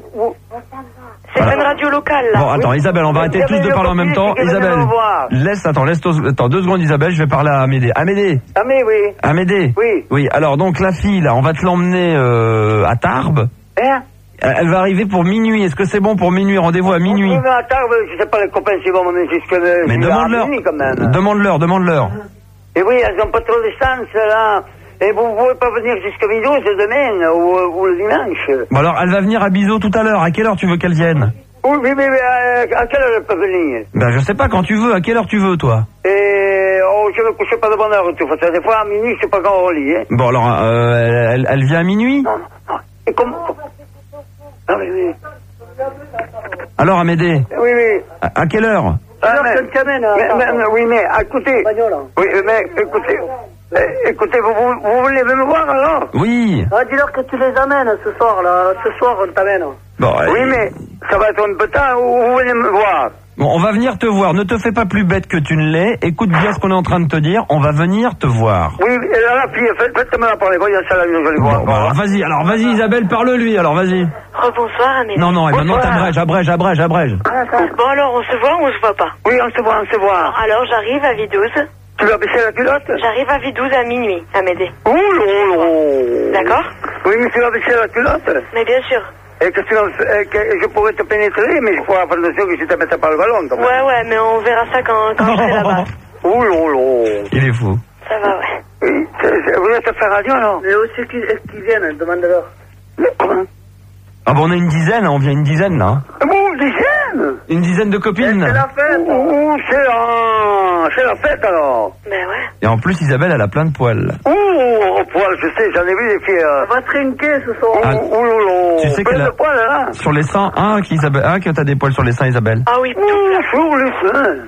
C'est pas une radio locale, là. Bon, attends, Isabelle, on va arrêter tous de parler en même temps. Isabelle, laisse, attends, laisse, attends, deux secondes, Isabelle, je vais parler à Amédée. Amédée. Ah, mais oui. Amédée. Oui. Oui, alors, donc, la fille, là, on va te l'emmener, euh, à Tarbes. Hein? Elle elle va arriver pour minuit. Est-ce que c'est bon pour minuit? Rendez-vous à minuit. Oui, mais à Tarbes, je sais pas les copains s'ils vont m'emmener jusque Mais jusqu'à demande-leur. minuit, quand même. Demande-leur, demande-leur. Et oui, elles ont pas trop d'essence, là. Et vous pouvez pas venir jusqu'à Villouse demain, ou, ou le dimanche. Bon, alors, elle va venir à Bizot tout à l'heure. À quelle heure tu veux qu'elle vienne? Oui, oui, mais, mais à, à quelle heure elle peut venir? Ben, je sais pas, quand tu veux. À quelle heure tu veux, toi? Et oh, je me couche pas de bonne heure, de toute façon. Des fois, à minuit, je sais pas quand on lit, hein. Bon, alors, euh, elle, elle- elle vient à minuit? Non, non. Et comment? Ah, oui, oui. Alors, Amédée? Oui, oui. À, à quelle heure? Ah, mais, mais, mais, mais, oui, mais, écoutez. Oui, mais, écoutez. eh, écoutez, vous, vous, vous voulez me voir, alors? Oui. Ah, dis-leur que tu les amènes ce soir, là. Ce soir, on t'amène. Bon, Oui, euh, mais, ça va être un peu tard, ou vous venez me voir? bon, on va venir te voir. Ne te fais pas plus bête que tu ne l'es. Écoute bien ce qu'on est en train de te dire. On va venir te voir. Oui, et là, la fille, faites- faites-moi la parler, voyons ça, là, je vais les voir. Bon, bon, alors vas-y, alors vas-y Isabelle, parle-lui, alors vas-y. Rebonsoir, Amédée. Non, non, et maintenant t'abrèges, abrège, abrège, abrège. Bon, alors, on se voit ou on se voit pas? Oui, on se voit, on se voit. Alors, j'arrive à Vidouze. Tu vas baisser la culotte? J'arrive à Vidouze à minuit, Amédée. Ouh là là. D'accord? Oui, mais tu vas baisser la culotte? Mais bien sûr. Et que, tu vas, et que je pourrais te pénétrer, mais il faut faire attention que je te mette pas le ballon. Quand même. Ouais, ouais, mais on verra ça quand, quand je serai là-bas. Ouh là là. Il est fou. Ça va, ouais. Oui, c'est- c'est- vous êtes à faire radio, non? Mais où c'est qu'ils qu'ils viennent? Demande-leur. Comment? Ah bon, on est une dizaine, on vient une dizaine là. Bon, des jeunes? Une dizaine de copines. C'est la fête. Ouh, c'est un... maintenant, c'est la fête alors. Ben ouais. Et en plus, Isabelle, elle a plein de poils. Ouh, au poil, je sais, j'en ai vu des filles. Euh... On va trinquer ce soir. Ah, ouh, ouh, tu sais plein qu'elle de a... poils, là. Sur les seins, hein, qu'Isabelle... hein, que t'as des poils sur les seins, Isabelle. Ah oui, tout ouh, sur les seins.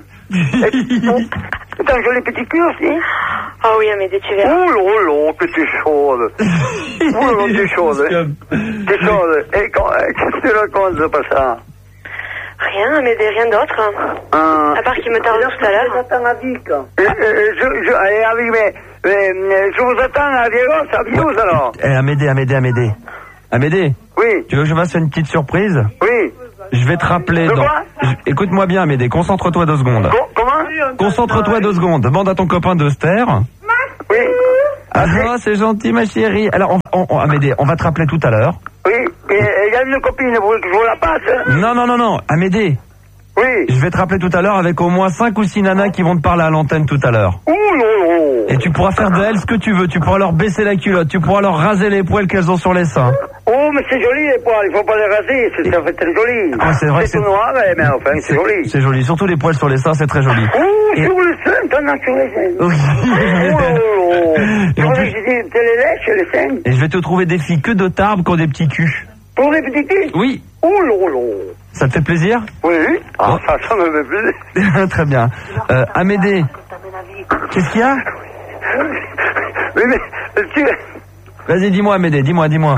Et t'as un joli petit cul aussi. Ah oui, mais tu verras. Ouh, là, là, que t'es chaude. Ouh, là, t'es chaude. T'es chaude. Et quand- qu'est-ce que tu racontes de pas ça? Rien, mais des rien d'autre. Ah. À part qu'il me tarde tout à l'heure. J'attends à Vic. Euh, euh, je, je, allez, avec mes, euh, je vous attends à Viegos, à Bios alors. Eh, Amédée, Amédée, Amédée. Amédée. Oui. Tu veux que je fasse une petite surprise? Oui. Je vais te rappeler De dans... quoi Je- Écoute-moi bien, Amédée, concentre-toi deux secondes. Co- comment? Concentre-toi deux secondes. Demande à ton copain de se taire. Oui. Ah non, c'est gentil, ma chérie. Alors, on, on, on- Amédée, on va te rappeler tout à l'heure. Oui. Et il y a une copine, vous voulez que je vous la passe? Non, non, non, non. Amédée. Oui. Je vais te rappeler tout à l'heure avec au moins cinq ou six nanas qui vont te parler à l'antenne tout à l'heure. Ouh, là, là. Et tu pourras faire de elles ce que tu veux. Tu pourras leur baisser la culotte. Tu pourras leur raser les poils qu'elles ont sur les seins. Oh, mais c'est joli les poils, il faut pas les raser, c'est ça fait très joli. Ah, c'est vrai que C'est tout c'est- noir, eh, mais enfin, c'est joli. C'est joli. Surtout les poils sur les seins, c'est très joli. Ouh, Et- sur le sein, t'en as sur les seins. Oui. Oh, là, là. Et Tu en vois, plus- j'ai dit, t'es les lèches, les seins. Et je vais te trouver des filles que de tarbes qui ont des petits culs. Pour les petits filles? Oui. Oh, là, là. Ça te fait plaisir? Oui. Ah, Oh. ça, ça me fait plaisir. Très bien. Euh, Amédée. Qu'est-ce qu'il y a? Oui, mais, tu... Vas-y, dis-moi, Amédée. Dis-moi, dis-moi.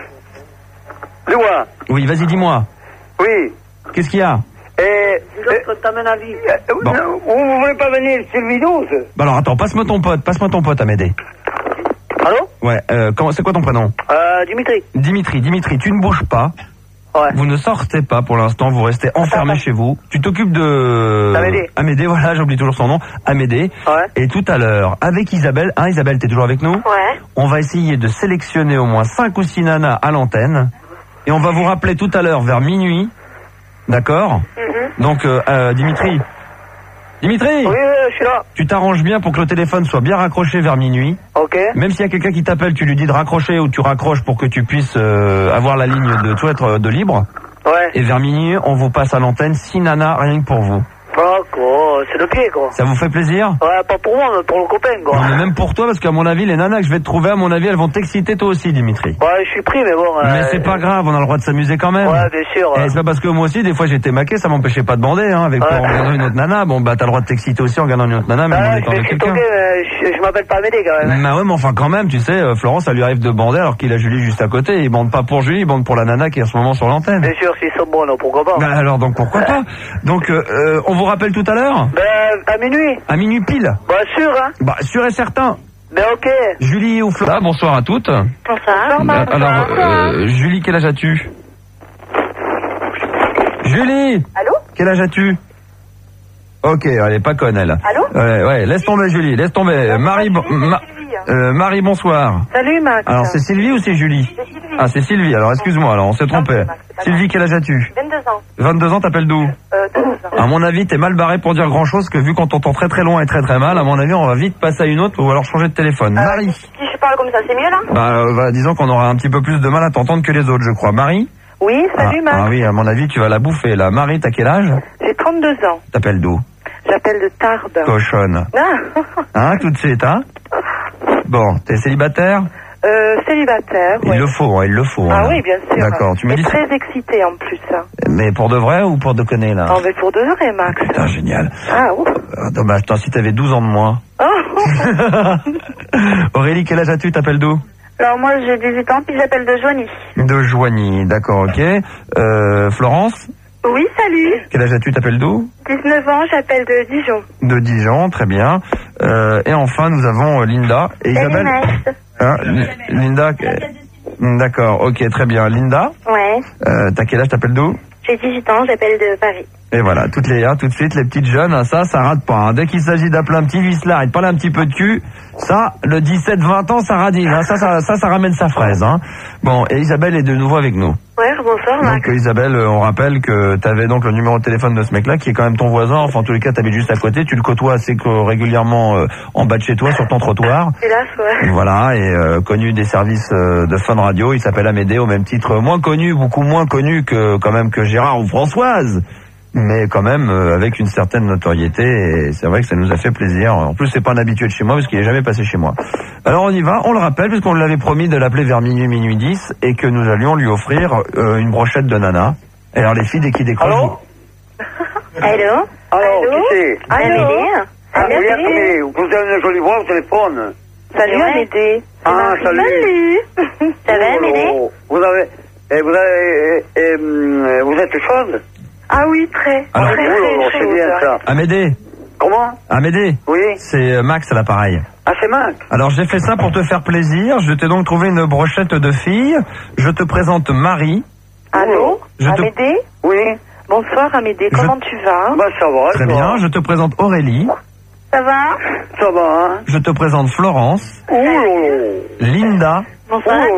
Dis-moi. Oui, vas-y, dis-moi. Oui. Qu'est-ce qu'il y a? Et... L'autre t'amène à vie. Euh, Bon. non, vous voulez pas venir sur le vidéo? Bah alors, attends, passe-moi ton pote. Passe-moi ton pote, Amédée. Allô? Ouais, euh, comment, c'est quoi ton prénom? Euh, Dimitri. Dimitri. Dimitri, tu ne bouges pas. Ouais. Vous ne sortez pas pour l'instant, vous restez enfermé chez vous. Tu t'occupes de... Amédée. Amédée, voilà, j'oublie toujours son nom. Amédée. Ouais. Et tout à l'heure, avec Isabelle, hein Isabelle, t'es toujours avec nous? Ouais. On va essayer de sélectionner au moins cinq ou six nanas à l'antenne. Et on va vous rappeler tout à l'heure vers minuit. D'accord? Mhm. Donc, euh, euh, Dimitri. Dimitri! Oui, euh, je suis là. Tu t'arranges bien pour que le téléphone soit bien raccroché vers minuit. Ok. Même s'il y a quelqu'un qui t'appelle, tu lui dis de raccrocher ou tu raccroches pour que tu puisses euh, avoir la ligne de toi être de libre. Ouais. Et vers minuit, on vous passe à l'antenne six nanas rien que pour vous. D'accord, c'est le pied, quoi. Ça vous fait plaisir? Ouais, pas pour moi, mais pour le copain, quoi. Non, mais même pour toi, parce qu'à mon avis, les nanas que je vais te trouver, à mon avis, elles vont t'exciter toi aussi, Dimitri. Ouais, je suis pris, mais bon... euh, Mais c'est pas grave, on a le droit de s'amuser quand même. Ouais, bien sûr. Et ouais. c'est pas parce que moi aussi, des fois j'étais maqué, ça m'empêchait pas de bander, hein, avec Ouais. en regardant une autre nana. Bon, bah t'as le droit de t'exciter aussi en regardant une autre nana, même en Ouais, étant je avec suis quelqu'un. toqué, mais je, je m'appelle pas Amédée, quand même. hein. Bah ouais, mais enfin quand même, tu sais, euh, Florence, ça lui arrive de bander alors qu'il a Julie juste à côté. Il bande pas pour Julie, il bande pour la nana qui est en ce moment sur l'antenne. Bien sûr, s'ils sont bons, non, pourquoi pas. Bah alors donc pourquoi pas? Donc euh, euh, on vous rappelle tout à l'heure? Ben, à minuit. À minuit pile? Bah, sûr, hein. Bah sûr et certain. Ben, ok. Julie ou Florence? Ah, bonsoir à toutes. Bonsoir. Euh, alors, euh, Julie, quel âge as-tu? Julie! Allô? Quel âge as-tu? Ok, elle est pas conne, elle. Allô? Ouais, ouais, laisse tomber, Julie, laisse tomber. Marie, bon- Ma- euh, Marie, bonsoir. Salut Max. Alors, c'est Sylvie ou c'est Julie? C'est Sylvie. Ah, c'est Sylvie, alors excuse-moi, alors on s'est trompé. Sylvie, quel âge as-tu? vingt-deux ans. vingt-deux ans, t'appelles d'où? Euh, douze ans. À mon avis, t'es mal barré pour dire grand-chose, que vu qu'on t'entend très très loin et très très mal, à mon avis, on va vite passer à une autre ou alors changer de téléphone. Marie. Si je parle comme ça, c'est mieux là? Bah, euh, bah, disons qu'on aura un petit peu plus de mal à t'entendre que les autres, je crois. Marie? Oui, salut ah, Max. ah oui, à mon avis, tu vas la bouffer, là. Marie, t'as quel âge? J'ai trente-deux ans. T'appelles d'où? J'appelle de Tarbes. Cochonne. Ah, Hein, tout de suite, hein? Bon, t'es célibataire? euh, célibataire. Il ouais. le faut, hein, il le faut. Ah hein. oui, bien sûr. D'accord, tu me Et dis... très excité en plus. Hein. Mais pour de vrai ou pour déconner, là? Ah, mais pour de vrai, Max. Putain, génial. Ah, ouf. Ah, dommage, attends, si t'avais douze ans de moins. Oh. Aurélie, quel âge as-tu? T'appelles d'où? Alors moi j'ai dix-huit ans, puis j'appelle de Joigny. De Joigny, d'accord, ok. Euh, Florence, Oui, salut. quel âge as-tu? T'appelles d'où? dix-neuf ans, j'appelle de Dijon. De Dijon, très bien. Euh, et enfin, nous avons euh, Linda et Isabelle. Hein, Li- Linda, euh, d'accord, ok, très bien. Linda, Ouais. euh, t'as quel âge? T'appelles d'où? J'ai dix-huit ans, j'appelle de Paris. Et voilà, toutes les, hein, tout de suite, les petites jeunes, hein, ça, ça rate pas. Hein. Dès qu'il s'agit d'appeler un petit vicelard et de parler un petit peu de cul, ça, le dix-sept vingt ans, ça radine. Hein. Ça, ça, ça, ça ramène sa fraise. Hein. Bon, et Isabelle est de nouveau avec nous. Ouais, bonsoir Max. Donc euh, Isabelle, euh, on rappelle que tu avais donc le numéro de téléphone de ce mec-là, qui est quand même ton voisin. Enfin, en tous les cas, t'habites juste à côté. Tu le côtoies assez que, régulièrement euh, en bas de chez toi, sur ton trottoir. Hélas, ouais. Voilà, et euh, connu des services euh, de Fun Radio. Il s'appelle Amédée, au même titre, moins connu, beaucoup moins connu que quand même que Gérard ou Françoise. mais quand même euh, avec une certaine notoriété, et c'est vrai que ça nous a fait plaisir. En plus, c'est pas un habitué de chez moi, parce qu'il est jamais passé chez moi. Alors on y va, on le rappelle, puisqu'on l'avait promis de l'appeler vers minuit, minuit dix, et que nous allions lui offrir euh, une brochette de nana. Et alors les filles, dès qu'ils décrochent... Allô? Allô? Allô, qui c'est? Allô? Ah, oui, Amédée. attendez, vous avez une jolie voix au téléphone. Salut Amédée. Ah, salut. Salut. Ça va Amédée? Oh, vous avez... eh, vous avez... eh, eh, hum, vous êtes chaude? Ah oui, très. Alors, très, oh, très, oh, très c'est bien chaude. ça. Amédée, Comment? Amédée, Oui. c'est euh, Max à l'appareil. Ah, c'est Max. Alors j'ai fait ça pour te faire plaisir, je t'ai donc trouvé une brochette de filles. Je te présente Marie. Allô? Je te- Amédée? Oui. Bonsoir Amédée, comment tu vas? Bah, ça va. Très ça bien, va. je te présente Aurélie. Ça va? Ça va, hein? Je te présente Florence. Oh, là là. Linda. Bonsoir.